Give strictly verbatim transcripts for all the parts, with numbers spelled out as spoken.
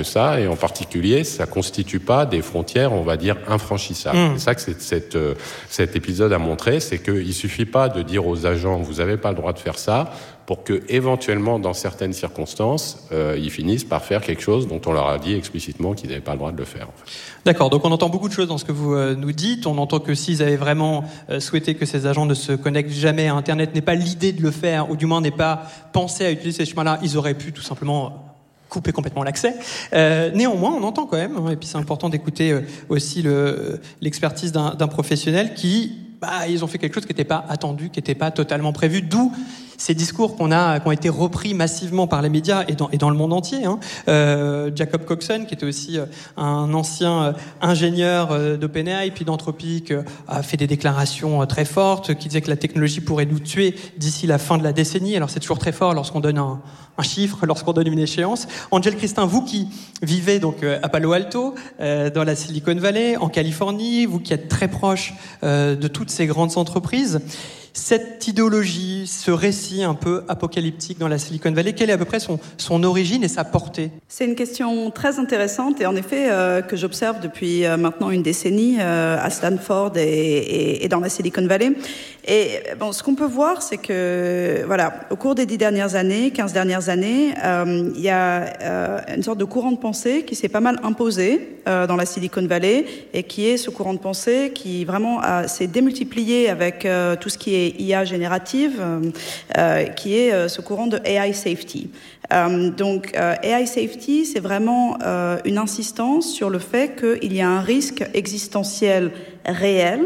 ça, et en particulier, ça constitue pas des frontières, on va dire, infranchissables. Mmh. C'est ça que cette, cette, euh, cet épisode a montré, c'est qu'il suffit pas de dire aux agents, vous avez pas le droit de faire ça, pour que, éventuellement, dans certaines circonstances, euh, ils finissent par faire quelque chose dont on leur a dit explicitement qu'ils n'avaient pas le droit de le faire. En fait. D'accord, donc on entend beaucoup de choses dans ce que vous euh, nous dites. On entend que s'ils avaient vraiment euh, souhaité que ces agents ne se connectent jamais à Internet, n'aient pas l'idée de le faire, ou du moins n'aient pas pensé à utiliser ces chemins-là, ils auraient pu tout simplement couper complètement l'accès. Euh, néanmoins, on entend quand même, hein, et puis c'est important d'écouter euh, aussi le, l'expertise d'un, d'un professionnel qui... Bah, ils ont fait quelque chose qui n'était pas attendu, qui n'était pas totalement prévu, d'où ces discours qu'on a, qui ont été repris massivement par les médias et dans, et dans le monde entier. Hein. Euh, Jacob Coxon, qui était aussi un ancien ingénieur d'OpenAI puis d'Anthropic, a fait des déclarations très fortes, qui disaient que la technologie pourrait nous tuer d'ici la fin de la décennie. Alors c'est toujours très fort lorsqu'on donne un, un chiffre, lorsqu'on donne une échéance. Angèle Christin, vous qui vivez donc à Palo Alto, euh, dans la Silicon Valley, en Californie, vous qui êtes très proche euh, de toutes ces grandes entreprises, cette idéologie, ce récit un peu apocalyptique dans la Silicon Valley, quelle est à peu près son, son origine et sa portée ? C'est une question très intéressante et en effet euh, que j'observe depuis euh, maintenant une décennie euh, à Stanford et, et, et dans la Silicon Valley. Et bon, ce qu'on peut voir, c'est que voilà, au cours des dix dernières années, quinze dernières années, euh, il y a euh, une sorte de courant de pensée qui s'est pas mal imposé euh, dans la Silicon Valley et qui est ce courant de pensée qui vraiment a, s'est démultiplié avec euh, tout ce qui est I A générative, euh, qui est euh, ce courant de A I safety. Euh, donc, euh, A I safety, c'est vraiment euh, une insistance sur le fait qu'il y a un risque existentiel réel,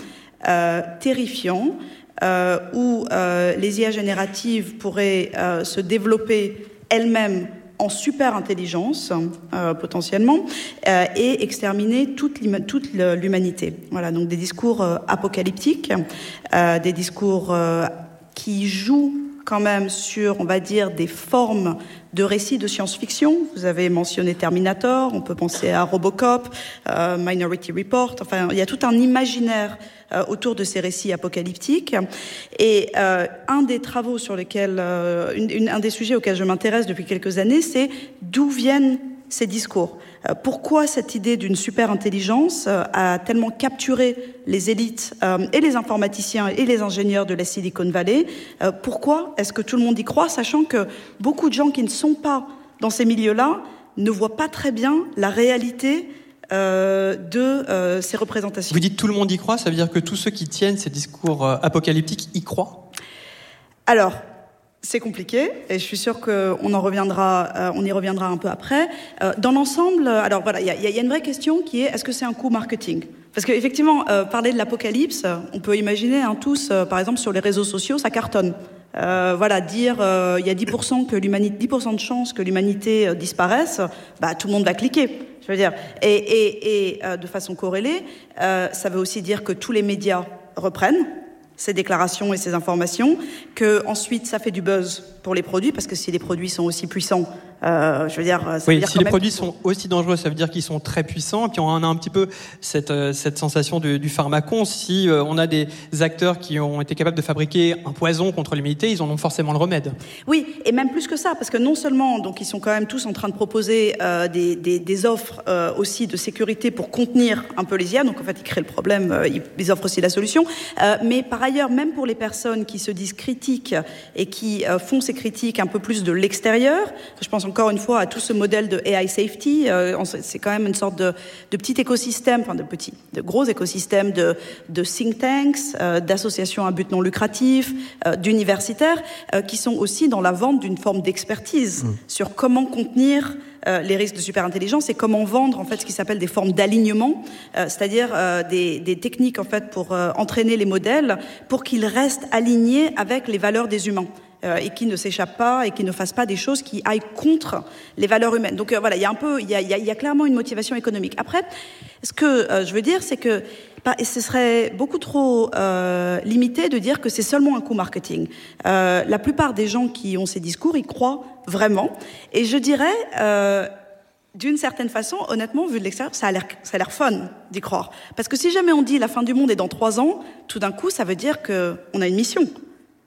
euh, terrifiant, euh, où euh, les I A génératives pourraient euh, se développer elles-mêmes en super intelligence, euh, potentiellement, euh, et exterminer toute, toute l'humanité. Voilà, donc des discours euh, apocalyptiques, euh, des discours euh, qui jouent quand même sur, on va dire, des formes de récits de science-fiction. Vous avez mentionné Terminator, on peut penser à Robocop, euh, Minority Report, enfin, il y a tout un imaginaire euh, autour de ces récits apocalyptiques. Et euh, un des travaux sur lesquels, euh, une, une, un des sujets auxquels je m'intéresse depuis quelques années, c'est d'où viennent ces discours. Euh, pourquoi cette idée d'une super intelligence euh, a tellement capturé les élites euh, et les informaticiens et les ingénieurs de la Silicon Valley? euh, Pourquoi est-ce que tout le monde y croit, sachant que beaucoup de gens qui ne sont pas dans ces milieux-là ne voient pas très bien la réalité euh, de euh, ces représentations? Vous dites tout le monde y croit, ça veut dire que tous ceux qui tiennent ces discours euh, apocalyptiques y croient? Alors, c'est compliqué, et je suis sûre qu'on en reviendra, euh, on y reviendra un peu après. Euh, dans l'ensemble, alors voilà, il y, y a une vraie question qui est: est-ce que c'est un coup marketing? Parce qu'effectivement, euh, parler de l'apocalypse, on peut imaginer, hein, tous, euh, par exemple, sur les réseaux sociaux, ça cartonne. Euh, voilà, dire euh, il y a dix pour cent que l'humanité, dix pour cent de chances que l'humanité euh, disparaisse, bah tout le monde va cliquer. Je veux dire, et, et, et euh, de façon corrélée, euh, ça veut aussi dire que tous les médias reprennent ces déclarations et ces informations, que ensuite ça fait du buzz pour les produits, parce que si les produits sont aussi puissants, euh, je veux dire, ça oui, veut dire si les produits faut... sont aussi dangereux, ça veut dire qu'ils sont très puissants. Et puis on a un petit peu cette euh, cette sensation du, du pharmacon. Si euh, on a des acteurs qui ont été capables de fabriquer un poison contre l'humanité, ils en ont forcément le remède. Oui, et même plus que ça, parce que non seulement donc ils sont quand même tous en train de proposer euh, des, des des offres euh, aussi de sécurité pour contenir un peu les I A. Donc en fait, ils créent le problème, euh, ils offrent aussi la solution. Euh, mais par ailleurs, même pour les personnes qui se disent critiques et qui euh, font ces critiques un peu plus de l'extérieur, je pense encore une fois à tout ce modèle de A I safety, euh, c'est quand même une sorte de, de petit écosystème, enfin de petit, de gros écosystème de, de think tanks, euh, d'associations à but non lucratif, euh, d'universitaires, euh, qui sont aussi dans la vente d'une forme d'expertise mmh. sur comment contenir Euh, les risques de superintelligence et comment vendre en fait ce qui s'appelle des formes d'alignement, euh, c'est-à-dire euh, des, des techniques en fait pour euh, entraîner les modèles pour qu'ils restent alignés avec les valeurs des humains. Euh, et qui ne s'échappent pas et qui ne fassent pas des choses qui aillent contre les valeurs humaines. Donc euh, voilà, il y a un peu, il y a, il y a, il y a clairement une motivation économique. Après, ce que euh, je veux dire, c'est que bah, ce serait beaucoup trop euh, limité de dire que c'est seulement un coup marketing. Euh, la plupart des gens qui ont ces discours, ils croient vraiment. Et je dirais, euh, d'une certaine façon, honnêtement, vu de l'extérieur, ça a l'air, ça a l'air fun d'y croire. Parce que si jamais on dit la fin du monde est dans trois ans, tout d'un coup, ça veut dire que on a une mission.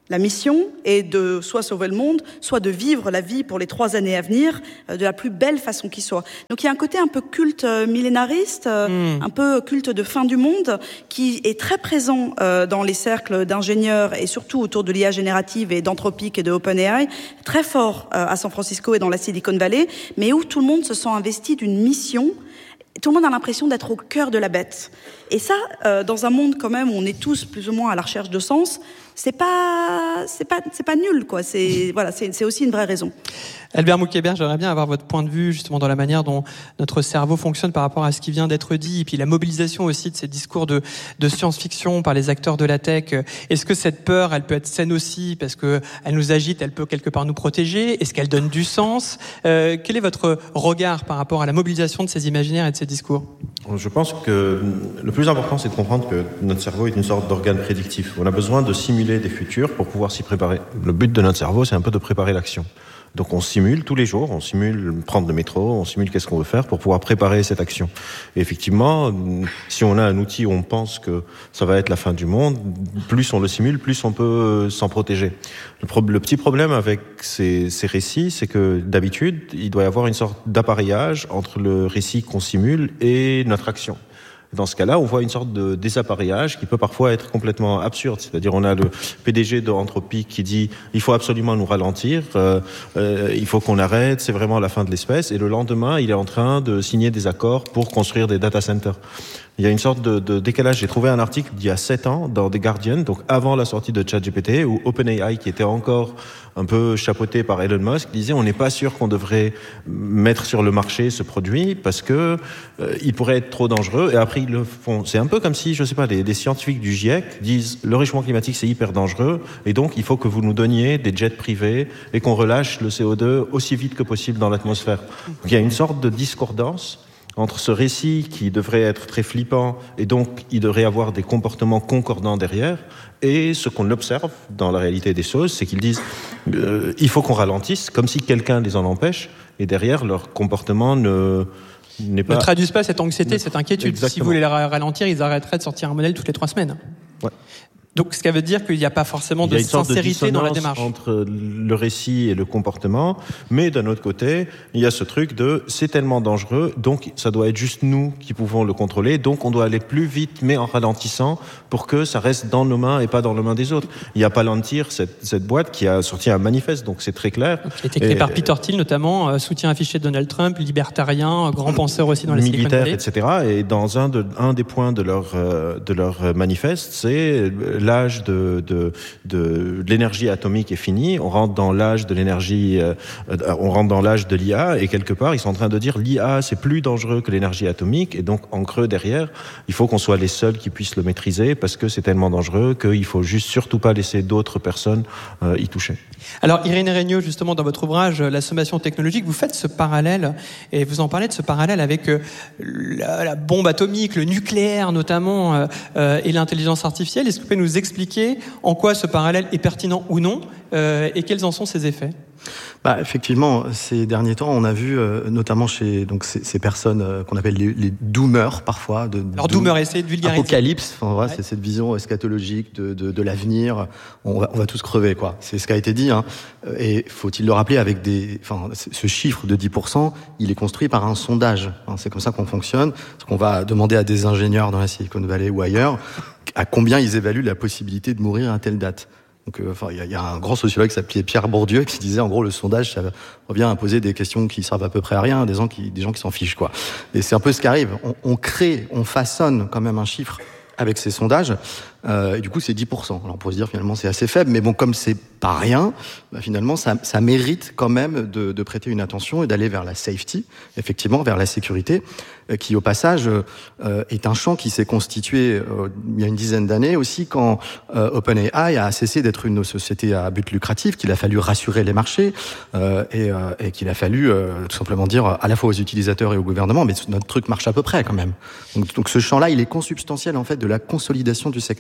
La mission est de soit sauver le monde, soit de vivre la vie pour les trois années à venir euh, de la plus belle façon qui soit. Donc il y a un côté un peu culte euh, millénariste, euh, mmh. un peu culte de fin du monde, qui est très présent euh, dans les cercles d'ingénieurs et surtout autour de l'I A générative et d'Anthropic et de OpenAI, très fort euh, à San Francisco et dans la Silicon Valley, mais où tout le monde se sent investi d'une mission. Tout le monde a l'impression d'être au cœur de la bête. Et ça, euh, dans un monde quand même où on est tous plus ou moins à la recherche de sens, c'est pas, c'est pas, c'est pas nul, quoi. C'est, voilà, c'est, c'est aussi une vraie raison. Albert Moukébert, j'aimerais bien avoir votre point de vue justement dans la manière dont notre cerveau fonctionne par rapport à ce qui vient d'être dit, et puis la mobilisation aussi de ces discours de, de science-fiction par les acteurs de la tech. Est-ce que cette peur, elle peut être saine aussi parce que elle nous agite, elle peut quelque part nous protéger? Est-ce qu'elle donne du sens? euh, Quel est votre regard par rapport à la mobilisation de ces imaginaires et de ces discours? Je pense que le plus important, c'est de comprendre que notre cerveau est une sorte d'organe prédictif. On a besoin de simuler des futurs pour pouvoir s'y préparer. Le but de notre cerveau, c'est un peu de préparer l'action. Donc on simule tous les jours, on simule prendre le métro, on simule qu'est-ce qu'on veut faire pour pouvoir préparer cette action. Et effectivement, si on a un outil où on pense que ça va être la fin du monde, plus on le simule, plus on peut s'en protéger. Le, pro- le petit problème avec ces, ces récits, c'est que d'habitude, il doit y avoir une sorte d'appareillage entre le récit qu'on simule et notre action. Dans ce cas-là, on voit une sorte de désappareillage qui peut parfois être complètement absurde. C'est-à-dire, on a le P D G de Anthropic qui dit « il faut absolument nous ralentir, euh, euh, il faut qu'on arrête, c'est vraiment la fin de l'espèce ». Et le lendemain, il est en train de signer des accords pour construire des data centers. Il y a une sorte de, de décalage. J'ai trouvé un article d'il y a sept ans dans The Guardian, donc avant la sortie de ChatGPT, où OpenAI, qui était encore un peu chapeauté par Elon Musk, disait on n'est pas sûr qu'on devrait mettre sur le marché ce produit parce que euh, il pourrait être trop dangereux. Et après ils le font. C'est un peu comme si, je sais pas, des, des scientifiques du GIEC disent le réchauffement climatique c'est hyper dangereux et donc il faut que vous nous donniez des jets privés et qu'on relâche le C O deux aussi vite que possible dans l'atmosphère. Donc il y a une sorte de discordance entre ce récit qui devrait être très flippant et donc il devrait avoir des comportements concordants derrière et ce qu'on observe dans la réalité des choses, c'est qu'ils disent euh, il faut qu'on ralentisse comme si quelqu'un les en empêche et derrière leur comportement ne n'est pas... ne traduisent pas cette anxiété, ne... cette inquiétude. Exactement. Si vous voulez les ralentir, ils arrêteraient de sortir un modèle toutes les trois semaines. Ouais. Donc, ce qui veut dire qu'il n'y a pas forcément de sincérité de dans la démarche. Entre le récit et le comportement, mais d'un autre côté, il y a ce truc de c'est tellement dangereux, donc ça doit être juste nous qui pouvons le contrôler, donc on doit aller plus vite, mais en ralentissant, pour que ça reste dans nos mains et pas dans les mains des autres. Il y a Palantir, cette, cette boîte qui a sorti un manifeste, donc c'est très clair. Qui a été créé et, par Peter Thiel notamment, euh, soutien affiché de Donald Trump, libertarien, grand penseur aussi dans la Silicon Valley. Militaire, et cetera. Et dans un, de, un des points de leur, euh, de leur manifeste, c'est l'âge de, de, de, de l'énergie atomique est fini, on rentre dans l'âge de l'énergie, euh, on rentre dans l'âge de l'I A, et quelque part, ils sont en train de dire l'I A, c'est plus dangereux que l'énergie atomique, et donc, en creux derrière, il faut qu'on soit les seuls qui puissent le maîtriser, parce que c'est tellement dangereux qu'il faut juste surtout pas laisser d'autres personnes euh, y toucher. Alors, Irène Regnault, justement, dans votre ouvrage, La sommation technologique, vous faites ce parallèle, et vous en parlez de ce parallèle avec euh, la, la bombe atomique, le nucléaire notamment, euh, euh, et l'intelligence artificielle. Est-ce que vous pouvez nous expliquer en quoi ce parallèle est pertinent ou non, euh, et quels en sont ses effets? Bah, effectivement, ces derniers temps, on a vu, euh, notamment chez donc ces, ces personnes euh, qu'on appelle les, les doomers parfois. De, Alors doomer, essayez de vulgariser. Apocalypse, enfin, voilà, ouais. C'est cette vision eschatologique de, de, de l'avenir. On va, on va tous crever, quoi. C'est ce qui a été dit. Hein. Et faut-il le rappeler avec des, enfin, ce chiffre de dix pour cent, il est construit par un sondage. Hein, c'est comme ça qu'on fonctionne. Parce qu'on va demander à des ingénieurs dans la Silicon Valley ou ailleurs à combien ils évaluent la possibilité de mourir à telle date. Donc, euh, enfin, il y, y a un grand sociologue qui s'appelait Pierre Bourdieu qui disait, en gros, le sondage, ça revient à poser des questions qui servent à peu près à rien, des gens qui, des gens qui s'en fichent, quoi. Et c'est un peu ce qui arrive. On, on crée, on façonne quand même un chiffre avec ces sondages. Euh, et du coup, c'est dix pour cent. Alors, on pourrait se dire, finalement, c'est assez faible, mais bon, comme c'est pas rien, bah, finalement, ça, ça mérite quand même de, de prêter une attention et d'aller vers la safety, effectivement, vers la sécurité, euh, qui, au passage, euh, est un champ qui s'est constitué euh, il y a une dizaine d'années aussi, quand euh, OpenAI a cessé d'être une société à but lucratif, qu'il a fallu rassurer les marchés, euh, et, euh, et qu'il a fallu euh, tout simplement dire à la fois aux utilisateurs et au gouvernement, mais notre truc marche à peu près quand même. Donc, donc ce champ-là, il est consubstantiel, en fait, de la consolidation du secteur.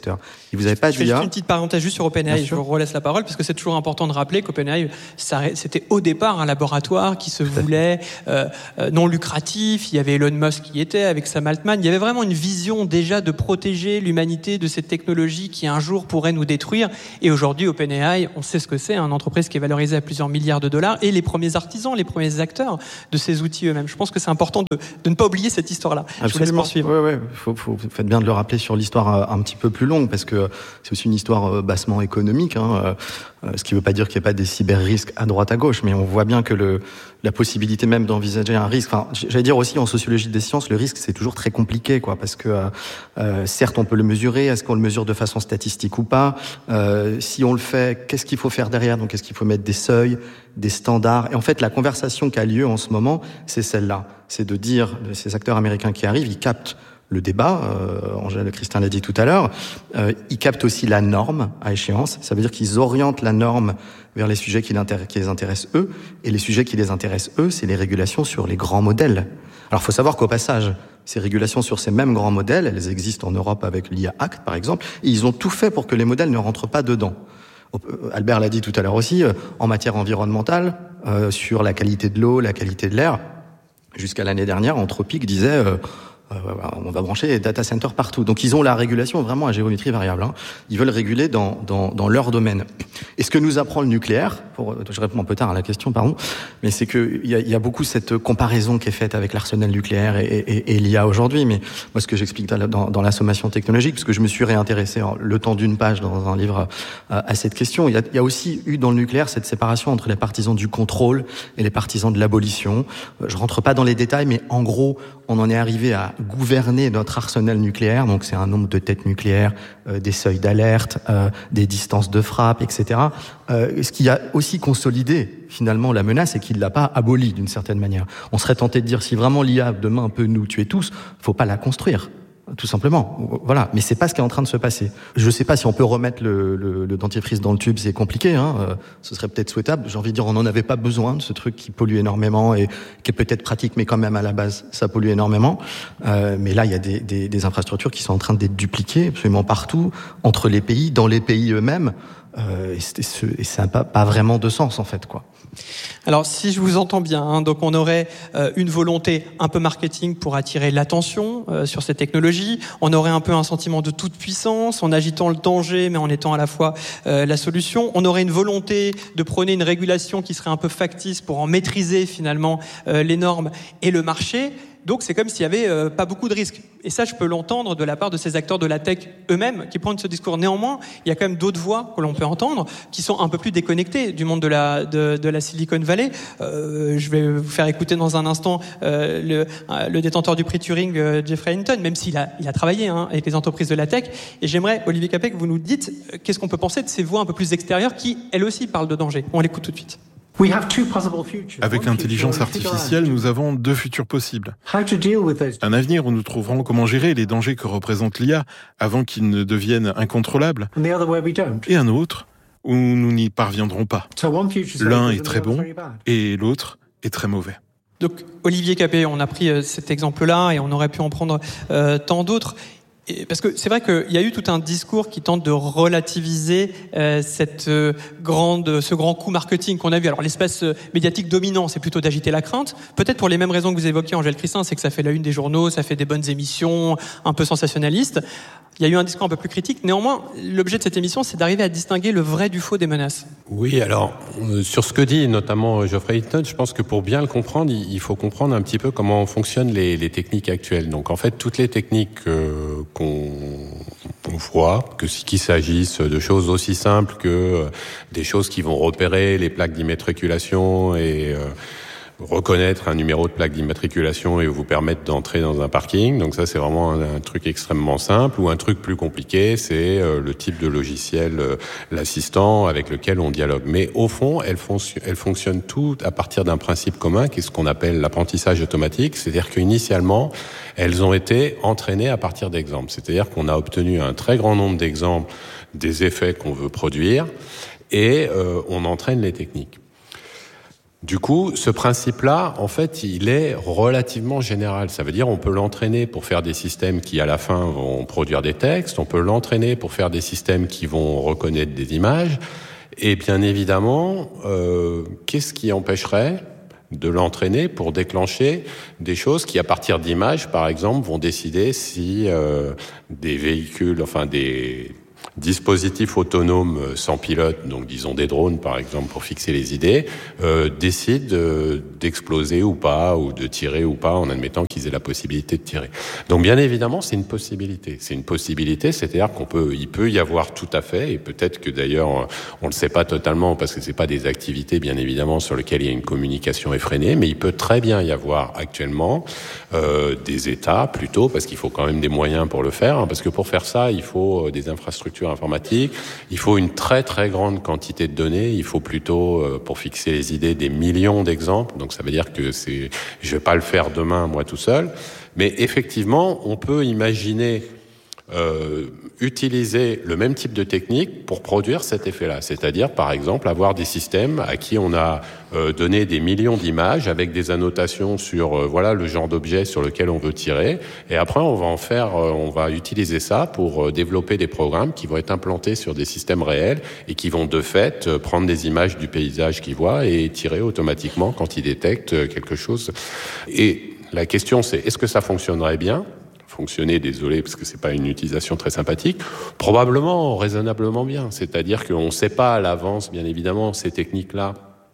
acteurs. Si vous n'avez pas je fais d'I A... juste une petite parenthèse juste sur OpenAI, je vous relaisse la parole, parce que c'est toujours important de rappeler qu'OpenAI, ça, c'était au départ un laboratoire qui se voulait euh, euh, non lucratif, il y avait Elon Musk qui y était, avec Sam Altman, il y avait vraiment une vision déjà de protéger l'humanité de cette technologie qui un jour pourrait nous détruire, et aujourd'hui OpenAI, on sait ce que c'est, hein, une entreprise qui est valorisée à plusieurs milliards de dollars, et les premiers artisans, les premiers acteurs de ces outils eux-mêmes. Je pense que c'est important de, de ne pas oublier cette histoire-là. Absolument. Je vous laisse poursuivre. Ouais, ouais. Faut, faut, vous faites bien de le rappeler sur l'histoire un petit peu plus longue, parce que c'est aussi une histoire bassement économique, hein, ce qui ne veut pas dire qu'il n'y a pas des cyber-risques à droite à gauche, mais on voit bien que le, la possibilité même d'envisager un risque, enfin, j'allais dire aussi en sociologie des sciences, le risque c'est toujours très compliqué, quoi, parce que euh, certes on peut le mesurer, est-ce qu'on le mesure de façon statistique ou pas, euh, si on le fait, qu'est-ce qu'il faut faire derrière, donc est-ce qu'il faut mettre des seuils, des standards, et en fait la conversation qui a lieu en ce moment, c'est celle-là, c'est de dire, de ces acteurs américains qui arrivent, ils captent le débat, euh, Angèle Christin l'a dit tout à l'heure, euh, ils captent aussi la norme à échéance, ça veut dire qu'ils orientent la norme vers les sujets qui, qui les intéressent eux, et les sujets qui les intéressent eux, c'est les régulations sur les grands modèles. Alors il faut savoir qu'au passage, ces régulations sur ces mêmes grands modèles, elles existent en Europe avec l'I A Act par exemple, et ils ont tout fait pour que les modèles ne rentrent pas dedans. Albert l'a dit tout à l'heure aussi, en matière environnementale, euh, sur la qualité de l'eau, la qualité de l'air, jusqu'à l'année dernière, Anthropic disait... Euh, Euh, on va brancher des data centers partout. Donc ils ont la régulation vraiment à géométrie variable. Hein. Ils veulent réguler dans, dans, dans leur domaine. Et ce que nous apprend le nucléaire, pour, je réponds un peu tard à la question, pardon, mais c'est qu'il y a, y a beaucoup cette comparaison qui est faite avec l'arsenal nucléaire et, et, et l'I A aujourd'hui. Mais moi, ce que j'explique dans, dans la sommation technologique, parce que je me suis réintéressé le temps d'une page dans un livre à, à cette question, il y, a, il y a aussi eu dans le nucléaire cette séparation entre les partisans du contrôle et les partisans de l'abolition. Je rentre pas dans les détails, mais en gros, on en est arrivé à gouverner notre arsenal nucléaire, donc c'est un nombre de têtes nucléaires, euh, des seuils d'alerte, euh, des distances de frappe, et cetera. Euh, ce qui a aussi consolidé finalement la menace et qui ne l'a pas abolie d'une certaine manière. On serait tenté de dire si vraiment l'I A demain peut nous tuer tous, faut pas la construire. Tout simplement, voilà. Mais c'est pas ce qui est en train de se passer. Je sais pas si on peut remettre le, le, le dentifrice dans le tube, c'est compliqué. Hein. Euh, ce serait peut-être souhaitable. J'ai envie de dire, on n'en avait pas besoin de ce truc qui pollue énormément et qui est peut-être pratique, mais quand même à la base, ça pollue énormément. Euh, mais là, il y a des, des, des infrastructures qui sont en train d'être dupliquées absolument partout, entre les pays, dans les pays eux-mêmes. Euh, et, c'est, et ça n'a pas, pas vraiment de sens en fait, quoi. Alors, si je vous entends bien, hein, donc on aurait euh, une volonté un peu marketing pour attirer l'attention euh, sur ces technologies. On aurait un peu un sentiment de toute puissance, en agitant le danger, mais en étant à la fois euh, la solution. On aurait une volonté de prôner une régulation qui serait un peu factice pour en maîtriser finalement euh, les normes et le marché. Donc c'est comme s'il y avait euh, pas beaucoup de risques. Et ça, je peux l'entendre de la part de ces acteurs de la tech eux-mêmes qui prennent ce discours. Néanmoins, il y a quand même d'autres voix que l'on peut entendre qui sont un peu plus déconnectées du monde de la de, de la Silicon Valley. Euh, je vais vous faire écouter dans un instant euh, le, euh, le détenteur du prix Turing, euh, Jeffrey Hinton, même s'il a il a travaillé hein, avec les entreprises de la tech. Et j'aimerais, Olivier Capet, que vous nous dites euh, qu'est-ce qu'on peut penser de ces voix un peu plus extérieures qui, elles aussi, parlent de danger. On l'écoute tout de suite. Avec l'intelligence artificielle, nous avons deux futurs possibles. Un avenir où nous trouverons comment gérer les dangers que représente l'I A avant qu'ils ne deviennent incontrôlables, et un autre où nous n'y parviendrons pas. L'un est très bon et l'autre est très mauvais. Donc, Olivier Capet, on a pris euh, cet exemple-là et on aurait pu en prendre euh, tant d'autres. Et parce que c'est vrai qu'il y a eu tout un discours qui tente de relativiser euh, cette euh, grande, ce grand coup marketing qu'on a vu. Alors l'espace euh, médiatique dominant, c'est plutôt d'agiter la crainte. Peut-être pour les mêmes raisons que vous évoquiez, Angèle Christin, c'est que ça fait la une des journaux, ça fait des bonnes émissions, un peu sensationnalistes. Il y a eu un discours un peu plus critique. Néanmoins, l'objet de cette émission, c'est d'arriver à distinguer le vrai du faux des menaces. Oui, alors, euh, sur ce que dit notamment Geoffrey Hinton, je pense que pour bien le comprendre, il faut comprendre un petit peu comment fonctionnent les, les techniques actuelles. Donc, en fait, toutes les techniques euh, qu'on on voit, que qu'il s'agisse de choses aussi simples que euh, des choses qui vont repérer les plaques d'immatriculation et euh, reconnaître un numéro de plaque d'immatriculation et vous permettre d'entrer dans un parking. Donc ça, c'est vraiment un, un truc extrêmement simple. Ou un truc plus compliqué, c'est euh, le type de logiciel, euh, l'assistant avec lequel on dialogue. Mais au fond, elles, fonc- elles fonctionnent toutes à partir d'un principe commun, qui est ce qu'on appelle l'apprentissage automatique. C'est-à-dire qu'initialement, elles ont été entraînées à partir d'exemples. C'est-à-dire qu'on a obtenu un très grand nombre d'exemples des effets qu'on veut produire et euh, on entraîne les techniques. Du coup, ce principe-là, en fait, il est relativement général. Ça veut dire on peut l'entraîner pour faire des systèmes qui, à la fin, vont produire des textes. On peut l'entraîner pour faire des systèmes qui vont reconnaître des images. Et bien évidemment, euh, qu'est-ce qui empêcherait de l'entraîner pour déclencher des choses qui, à partir d'images, par exemple, vont décider si euh, des véhicules, enfin des dispositifs autonomes sans pilote, donc disons des drones par exemple pour fixer les idées, euh, décident euh, d'exploser ou pas, ou de tirer ou pas, en admettant qu'ils aient la possibilité de tirer. Donc bien évidemment, c'est une possibilité. C'est une possibilité, c'est-à-dire qu'on peut, il peut y avoir tout à fait, et peut-être que d'ailleurs on le sait pas totalement parce que c'est pas des activités bien évidemment sur lesquelles il y a une communication effrénée, mais il peut très bien y avoir actuellement euh, des États plutôt, parce qu'il faut quand même des moyens pour le faire, hein, parce que pour faire ça, il faut des infrastructures informatique, il faut une très très grande quantité de données, il faut plutôt, euh, pour fixer les idées, des millions d'exemples, donc ça veut dire que c'est, je vais pas le faire demain moi tout seul, mais effectivement, on peut imaginer euh, utiliser le même type de technique pour produire cet effet-là, c'est-à-dire par exemple avoir des systèmes à qui on a euh, donné des millions d'images avec des annotations sur euh, voilà le genre d'objet sur lequel on veut tirer, et après on va en faire, euh, on va utiliser ça pour euh, développer des programmes qui vont être implantés sur des systèmes réels et qui vont de fait euh, prendre des images du paysage qu'ils voient et tirer automatiquement quand ils détectent euh, quelque chose. Et la question c'est, est-ce que ça fonctionnerait bien ? Fonctionner, désolé, parce que c'est pas une utilisation très sympathique, probablement raisonnablement bien. C'est-à-dire qu'on ne sait pas à l'avance, bien évidemment, ces techniques-là.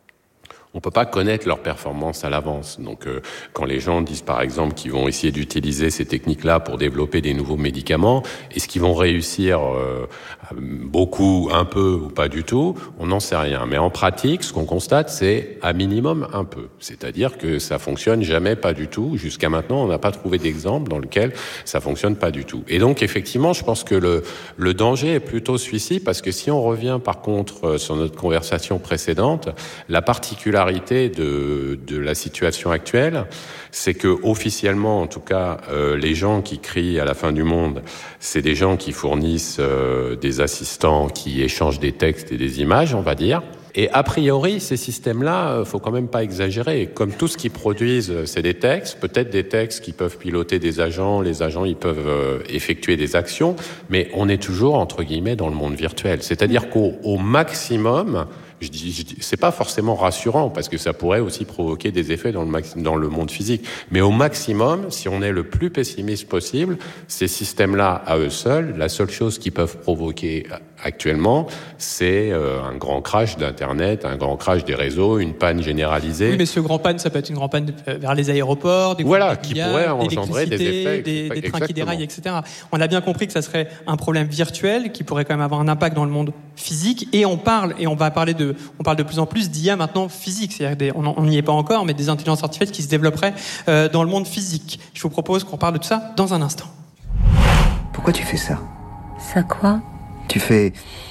On peut pas connaître leur performance à l'avance. Donc, euh, quand les gens disent, par exemple, qu'ils vont essayer d'utiliser ces techniques-là pour développer des nouveaux médicaments, est-ce qu'ils vont réussir euh, beaucoup, un peu ou pas du tout ? On n'en sait rien. Mais en pratique, ce qu'on constate, c'est à minimum un peu. C'est-à-dire que ça fonctionne jamais pas du tout. Jusqu'à maintenant, on n'a pas trouvé d'exemple dans lequel ça fonctionne pas du tout. Et donc, effectivement, je pense que le, le danger est plutôt celui-ci, parce que si on revient, par contre, sur notre conversation précédente, la particularité De, de la situation actuelle, c'est que officiellement, en tout cas, euh, les gens qui crient à la fin du monde, c'est des gens qui fournissent euh, des assistants qui échangent des textes et des images, on va dire. Et a priori, ces systèmes-là, euh, faut quand même pas exagérer. Comme tout ce qu'ils produisent, c'est des textes, peut-être des textes qui peuvent piloter des agents, les agents, ils peuvent euh, effectuer des actions, mais on est toujours, entre guillemets, dans le monde virtuel. C'est-à-dire qu'au au maximum, Je dis, je dis, c'est pas forcément rassurant parce que ça pourrait aussi provoquer des effets dans le, max, dans le monde physique. Mais au maximum, si on est le plus pessimiste possible, ces systèmes-là, à eux seuls, la seule chose qu'ils peuvent provoquer actuellement, c'est euh, un grand crash d'Internet, un grand crash des réseaux, une panne généralisée. Oui, mais ce grand panne, ça peut être une grande panne vers les aéroports, des voilà, qui pourrait engendrer des effets, des, des trains qui déraillent, et cetera. On a bien compris que ça serait un problème virtuel qui pourrait quand même avoir un impact dans le monde physique. Et on parle, et on va parler de, on parle de plus en plus d'I A maintenant physique, c'est-à-dire des, on n'y est pas encore, mais des intelligences artificielles qui se développeraient euh, dans le monde physique. Je vous propose qu'on parle de tout ça dans un instant. Pourquoi tu fais ça ? Ça quoi ? Tu fais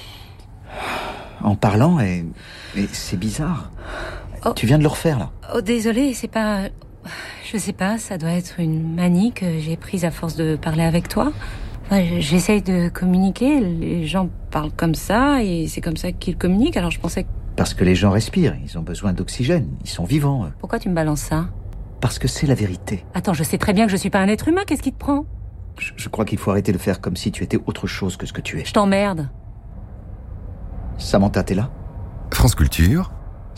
en parlant et, et c'est bizarre. Oh. Tu viens de le refaire là. Oh désolé, c'est pas, je sais pas, ça doit être une manie que j'ai prise à force de parler avec toi. Enfin, j'essaye de communiquer, les gens parlent comme ça et c'est comme ça qu'ils communiquent. Alors je pensais que... Parce que les gens respirent, ils ont besoin d'oxygène, ils sont vivants. Pourquoi tu me balances ça ? Parce que c'est la vérité. Attends, je sais très bien que je suis pas un être humain, qu'est-ce qui te prend ? Je, je crois qu'il faut arrêter de faire comme si tu étais autre chose que ce que tu es. Je t'emmerde. Samantha, t'es là ? France Culture. Samantha ?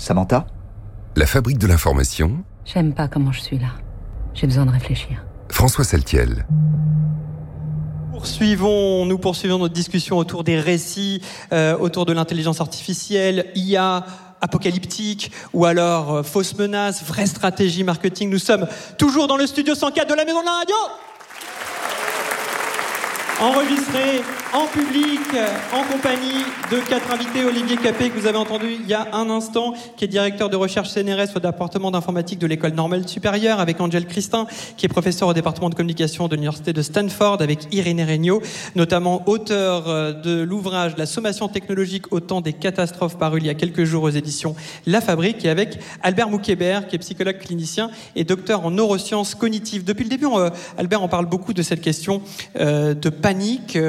La fabrique de l'information. J'aime pas comment je suis là. J'ai besoin de réfléchir. François Saltiel. Poursuivons, nous poursuivons notre discussion autour des récits, euh, autour de l'intelligence artificielle, I A, apocalyptique, ou alors euh, fausse menace, vraie stratégie marketing. Nous sommes toujours dans le studio cent quatre de la Maison de la Radio. Enregistré en public, en compagnie de quatre invités. Olivier Capet, que vous avez entendu il y a un instant, qui est directeur de recherche C N R S au département d'informatique de l'École normale supérieure, avec Angèle Christin, qui est professeur au département de communication de l'Université de Stanford, avec Irénée Regnault, notamment auteur de l'ouvrage La sommation technologique au temps des catastrophes, paru il y a quelques jours aux éditions La Fabrique, et avec Albert Moukébert, qui est psychologue clinicien et docteur en neurosciences cognitives. Depuis le début, on, euh, Albert, on parle beaucoup de cette question euh, de panique, euh,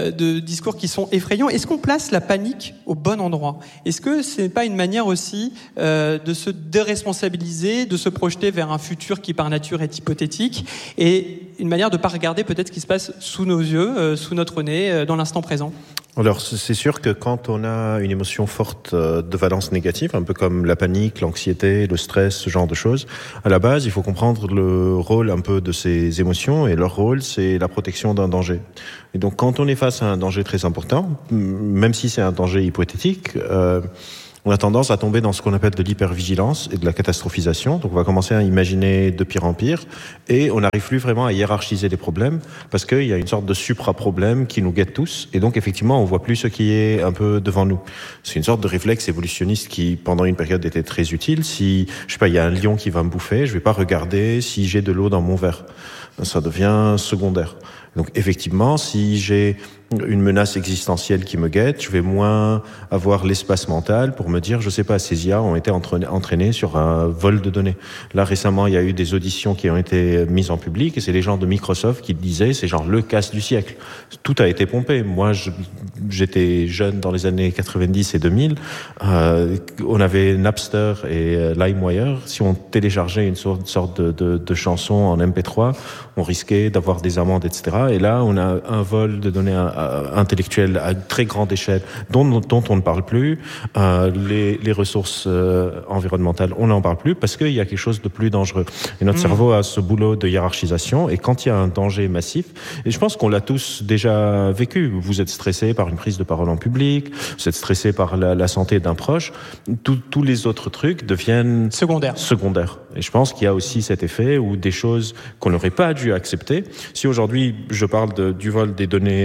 euh, de discours qui sont effrayants. Est-ce qu'on place la panique au bon endroit ? Est-ce que ce n'est pas une manière aussi euh, de se déresponsabiliser, de se projeter vers un futur qui par nature est hypothétique, et une manière de ne pas regarder peut-être ce qui se passe sous nos yeux, euh, sous notre nez, euh, dans l'instant présent ? Alors, c'est sûr que quand on a une émotion forte de valence négative, un peu comme la panique, l'anxiété, le stress, ce genre de choses, à la base, il faut comprendre le rôle un peu de ces émotions, et leur rôle, c'est la protection d'un danger. Et donc, quand on est face à un danger très important, même si c'est un danger hypothétique, euh, on a tendance à tomber dans ce qu'on appelle de l'hypervigilance et de la catastrophisation. Donc on va commencer à imaginer de pire en pire, et on n'arrive plus vraiment à hiérarchiser les problèmes, parce qu'il y a une sorte de supra-problème qui nous guette tous, et donc effectivement on voit plus ce qui est un peu devant nous. C'est une sorte de réflexe évolutionniste qui pendant une période était très utile. Si, je sais pas, il y a un lion qui va me bouffer, je vais pas regarder si j'ai de l'eau dans mon verre. Ça devient secondaire. Donc effectivement, si j'ai une menace existentielle qui me guette, je vais moins avoir l'espace mental pour me dire, je sais pas, ces I A ont été entraînés sur un vol de données. Là, récemment, il y a eu des auditions qui ont été mises en public, et c'est les gens de Microsoft qui disaient, c'est genre le casse du siècle. Tout a été pompé. Moi, je, j'étais jeune dans les années quatre-vingt-dix et deux mille. Euh, on avait Napster et LimeWire. Si on téléchargeait une sorte, sorte de, de, de chanson en M P trois, on risquait d'avoir des amendes, et cetera. Et là, on a un vol de données intellectuelles à très grande échelle dont, dont on ne parle plus. Euh, les, les ressources euh, environnementales, on n'en parle plus parce qu'il y a quelque chose de plus dangereux. Et notre mmh. cerveau a ce boulot de hiérarchisation, et quand il y a un danger massif, et je pense qu'on l'a tous déjà vécu, vous êtes stressé par une prise de parole en public, vous êtes stressé par la, la santé d'un proche, tous les autres trucs deviennent secondaires. secondaires. Et je pense qu'il y a aussi cet effet où des choses qu'on n'aurait pas dû accepter. Si aujourd'hui je parle de, du vol des données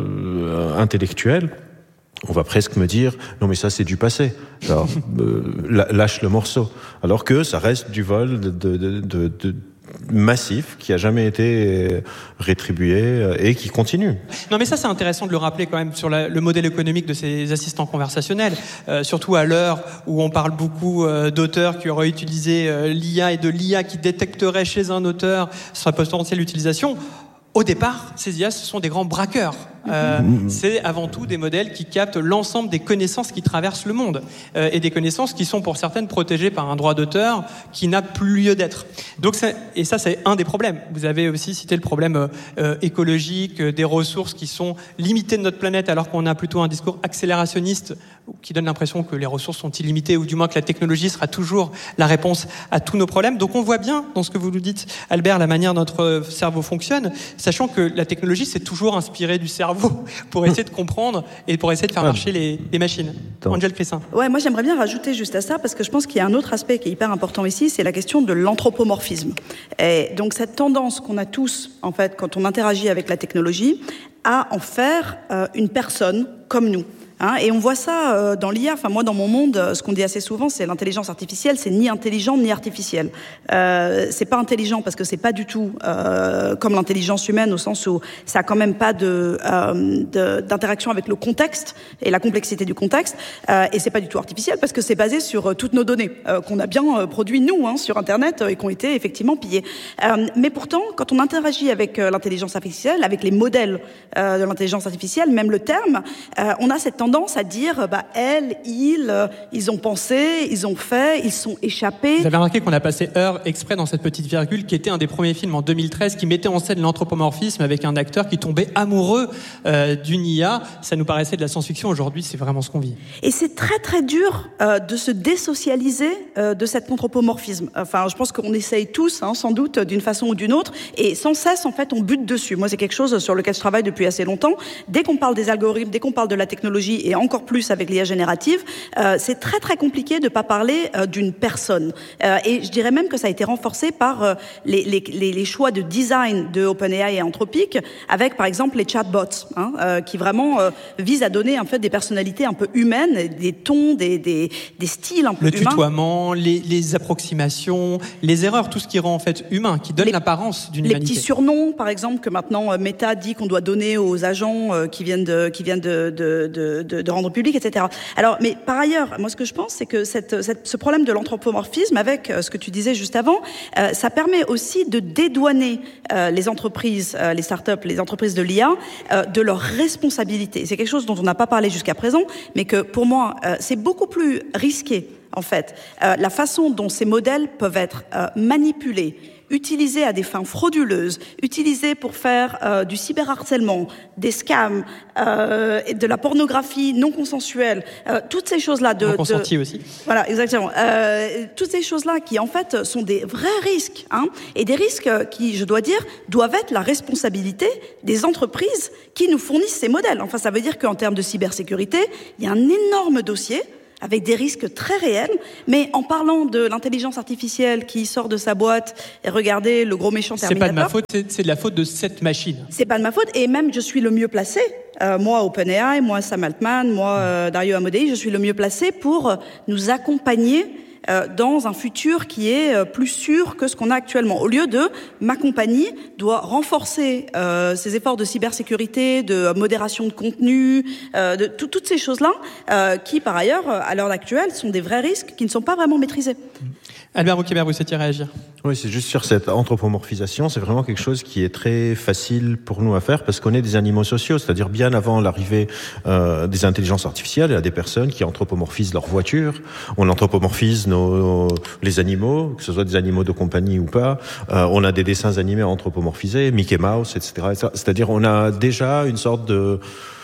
euh, intellectuelles, on va presque me dire non mais ça c'est du passé. Alors, euh, lâche le morceau. Alors que ça reste du vol de, de, de, de, de massif qui a jamais été rétribué et qui continue. Non mais ça c'est intéressant de le rappeler quand même sur la, le modèle économique de ces assistants conversationnels, euh, surtout à l'heure où on parle beaucoup euh, d'auteurs qui auraient utilisé euh, l'I A et de l'I A qui détecterait chez un auteur sa potentielle utilisation. Au départ, ces I A, ce sont des grands braqueurs. Euh, mmh. C'est avant tout des modèles qui captent l'ensemble des connaissances qui traversent le monde, euh, et des connaissances qui sont pour certaines protégées par un droit d'auteur qui n'a plus lieu d'être. Donc, c'est, et ça, c'est un des problèmes. Vous avez aussi cité le problème euh, écologique, euh, des ressources qui sont limitées de notre planète, alors qu'on a plutôt un discours accélérationniste qui donne l'impression que les ressources sont illimitées, ou du moins que la technologie sera toujours la réponse à tous nos problèmes. Donc, on voit bien dans ce que vous nous dites, Albert, la manière dont notre cerveau fonctionne, sachant que la technologie s'est toujours inspirée du cerveau pour essayer de comprendre et pour essayer de faire marcher les, les machines. Angèle Crissin. Ouais, moi j'aimerais bien rajouter juste à ça, parce que je pense qu'il y a un autre aspect qui est hyper important ici, c'est la question de l'anthropomorphisme. Et donc cette tendance qu'on a tous, en fait, quand on interagit avec la technologie, à en faire euh, une personne comme nous. Hein, et on voit ça euh, dans l'I A. Enfin, moi, dans mon monde, ce qu'on dit assez souvent, c'est l'intelligence artificielle, c'est ni intelligent ni artificiel. Euh, c'est pas intelligent parce que c'est pas du tout euh, comme l'intelligence humaine, au sens où ça a quand même pas de, euh, de d'interaction avec le contexte et la complexité du contexte. Euh, et c'est pas du tout artificiel parce que c'est basé sur euh, toutes nos données euh, qu'on a bien euh, produit nous hein, sur Internet euh, et qui ont été effectivement pillées. Euh, mais pourtant, quand on interagit avec euh, l'intelligence artificielle, avec les modèles euh, de l'intelligence artificielle, même le terme, euh, on a cette tendance à dire, bah, elle, il, euh, ils ont pensé, ils ont fait, ils sont échappés. Vous avez remarqué qu'on a passé heure exprès dans cette petite virgule qui était un des premiers films en deux mille treize qui mettait en scène l'anthropomorphisme avec un acteur qui tombait amoureux euh, d'une I A. Ça nous paraissait de la science-fiction. Aujourd'hui, c'est vraiment ce qu'on vit. Et c'est très très dur euh, de se désocialiser euh, de cet anthropomorphisme. Enfin, je pense qu'on essaye tous, hein, sans doute, d'une façon ou d'une autre, et sans cesse, en fait, on bute dessus. Moi, c'est quelque chose sur lequel je travaille depuis assez longtemps. Dès qu'on parle des algorithmes, dès qu'on parle de la technologie, et encore plus avec l'I A générative, euh, c'est très très compliqué de pas parler euh, d'une personne. Euh, et je dirais même que ça a été renforcé par euh, les, les, les choix de design de OpenAI et Anthropic, avec par exemple les chatbots, hein, euh, qui vraiment euh, visent à donner en fait des personnalités un peu humaines, des tons, des, des, des styles un peu le humains. Le tutoiement, les, les approximations, les erreurs, tout ce qui rend en fait humain, qui donne les, l'apparence d'une humanité. Les petits surnoms, par exemple, que maintenant euh, Meta dit qu'on doit donner aux agents euh, qui viennent de qui viennent de, de, de de, de rendre public, et cetera. Alors, mais par ailleurs, moi, ce que je pense, c'est que cette, cette, ce problème de l'anthropomorphisme, avec euh, ce que tu disais juste avant, euh, ça permet aussi de dédouaner euh, les entreprises, euh, les startups, les entreprises de l'I A, euh, de leurs responsabilités. C'est quelque chose dont on n'a pas parlé jusqu'à présent, mais que pour moi, euh, c'est beaucoup plus risqué, en fait, euh, la façon dont ces modèles peuvent être euh, manipulés, utilisés à des fins frauduleuses, utilisés pour faire euh, du cyberharcèlement, des scams, euh, et de la pornographie non consensuelle, euh, toutes ces choses-là de... Non consentie de... aussi. Voilà, exactement. Euh, toutes ces choses-là qui, en fait, sont des vrais risques, hein, et des risques qui, je dois dire, doivent être la responsabilité des entreprises qui nous fournissent ces modèles. Enfin, ça veut dire qu'en termes de cybersécurité, il y a un énorme dossier avec des risques très réels, mais en parlant de l'intelligence artificielle qui sort de sa boîte, et regardez le gros méchant Terminator... C'est pas de ma faute, c'est, c'est de la faute de cette machine. C'est pas de ma faute, et même je suis le mieux placé, euh, moi OpenAI, moi Sam Altman, moi euh, Dario Amodei, je suis le mieux placé pour euh, nous accompagner euh, dans un futur qui est euh, plus sûr que ce qu'on a actuellement. Au lieu de, ma compagnie doit renforcer euh, ses efforts de cybersécurité, de modération de contenu, euh, de tout, toutes ces choses-là, euh, qui par ailleurs, à l'heure actuelle, sont des vrais risques qui ne sont pas vraiment maîtrisés. Albert Roquebert, vous souhaitiez réagir ? Oui, c'est juste sur cette anthropomorphisation, c'est vraiment quelque chose qui est très facile pour nous à faire parce qu'on est des animaux sociaux, c'est-à-dire bien avant l'arrivée euh, des intelligences artificielles, il y a des personnes qui anthropomorphisent leurs voitures, on anthropomorphise nos, les animaux, que ce soit des animaux de compagnie ou pas, euh, on a des dessins animés anthropomorphisés, Mickey Mouse, et cetera, et cetera. C'est-à-dire on a déjà une sorte de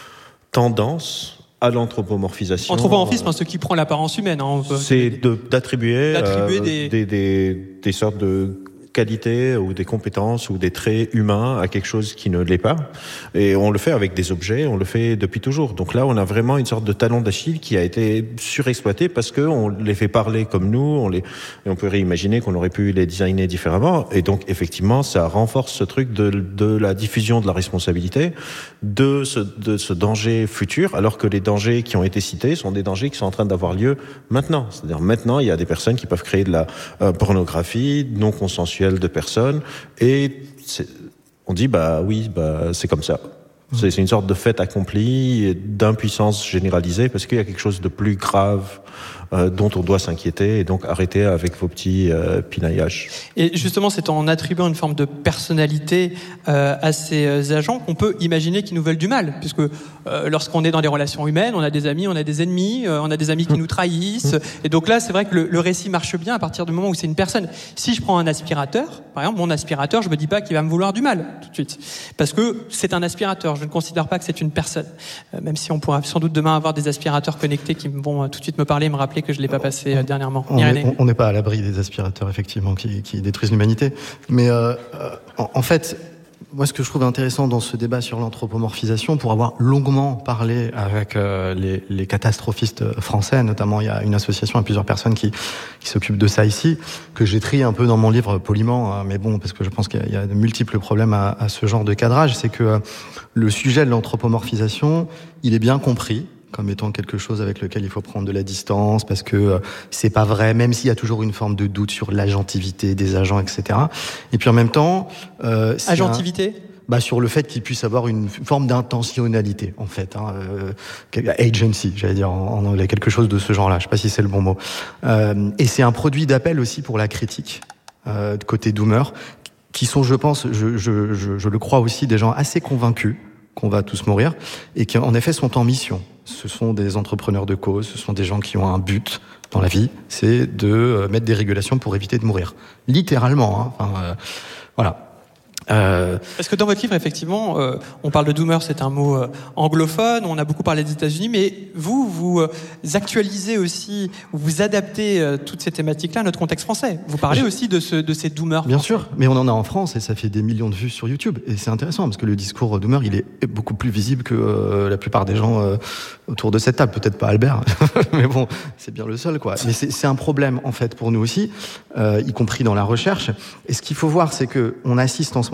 tendance à l'anthropomorphisation. Anthropomorphisme, euh, ce qui prend l'apparence humaine. Hein, peut... C'est de, d'attribuer, d'attribuer euh, des... Des, des, des sortes de qualités ou des compétences ou des traits humains à quelque chose qui ne l'est pas. Et on le fait avec des objets, on le fait depuis toujours. Donc là, on a vraiment une sorte de talon d'Achille qui a été surexploité parce que on les fait parler comme nous, on les, et on peut réimaginer qu'on aurait pu les designer différemment. Et donc, effectivement, ça renforce ce truc de, de la diffusion de la responsabilité, de ce, de ce danger futur, alors que les dangers qui ont été cités sont des dangers qui sont en train d'avoir lieu maintenant. C'est-à-dire maintenant, il y a des personnes qui peuvent créer de la euh, pornographie non consensuelle de personnes et c'est, on dit bah oui bah c'est comme ça. C'est, c'est une sorte de fait accompli et d'impuissance généralisée parce qu'il y a quelque chose de plus grave euh, dont on doit s'inquiéter et donc arrêter avec vos petits euh, pinaillages. Et justement, c'est en attribuant une forme de personnalité euh, à ces agents qu'on peut imaginer qu'ils nous veulent du mal, puisque euh, lorsqu'on est dans des relations humaines, on a des amis, on a des ennemis, euh, on a des amis qui nous trahissent, et donc là, c'est vrai que le, le récit marche bien à partir du moment où c'est une personne. Si je prends un aspirateur, par exemple, mon aspirateur, je me dis pas qu'il va me vouloir du mal tout de suite, parce que c'est un aspirateur. Je ne considère pas que c'est une personne, euh, même si on pourra sans doute demain avoir des aspirateurs connectés qui vont euh, tout de suite me parler et me rappeler que je l'ai pas passé euh, dernièrement. On n'est pas à l'abri des aspirateurs effectivement qui, qui détruisent l'humanité, mais euh, en, en fait, moi ce que je trouve intéressant dans ce débat sur l'anthropomorphisation, pour avoir longuement parlé avec euh, les, les catastrophistes français, notamment il y a une association et plusieurs personnes qui, qui s'occupent de ça ici, que j'ai trié un peu dans mon livre poliment, hein, mais bon, parce que je pense qu'il y a, il y a de multiples problèmes à, à ce genre de cadrage, c'est que euh, le sujet de l'anthropomorphisation, il est bien compris comme étant quelque chose avec lequel il faut prendre de la distance, parce que euh, c'est pas vrai, même s'il y a toujours une forme de doute sur l'agentivité des agents, et cetera. Et puis en même temps... Euh, agentivité un... Bah, sur le fait qu'il puisse avoir une forme d'intentionnalité, en fait. Hein, euh, agency, j'allais dire en, en anglais, quelque chose de ce genre-là. Je sais pas si c'est le bon mot. Euh, et c'est un produit d'appel aussi pour la critique, euh, de côté Doomer, qui sont, je pense, je, je, je, je le crois aussi, des gens assez convaincus qu'on va tous mourir, et qui en effet sont en mission. Ce sont des entrepreneurs de cause, ce sont des gens qui ont un but dans la vie, c'est de mettre des régulations pour éviter de mourir. Littéralement, hein. Enfin, euh, voilà. Euh... Parce que dans votre livre, effectivement, euh, on parle de Doomer, c'est un mot euh, anglophone, on a beaucoup parlé des États-Unis, mais vous, vous euh, actualisez aussi, vous adaptez euh, toutes ces thématiques-là à notre contexte français. Vous parlez Je... aussi de, ce, de ces Doomers. Bien sûr, mais on en a en France et ça fait des millions de vues sur YouTube. Et c'est intéressant parce que le discours Doomer, il est beaucoup plus visible que euh, la plupart des gens euh, autour de cette table. Peut-être pas Albert, mais bon, c'est bien le seul, quoi. Mais c'est, c'est un problème, en fait, pour nous aussi, euh, y compris dans la recherche. Et ce qu'il faut voir, c'est que on assiste en ce moment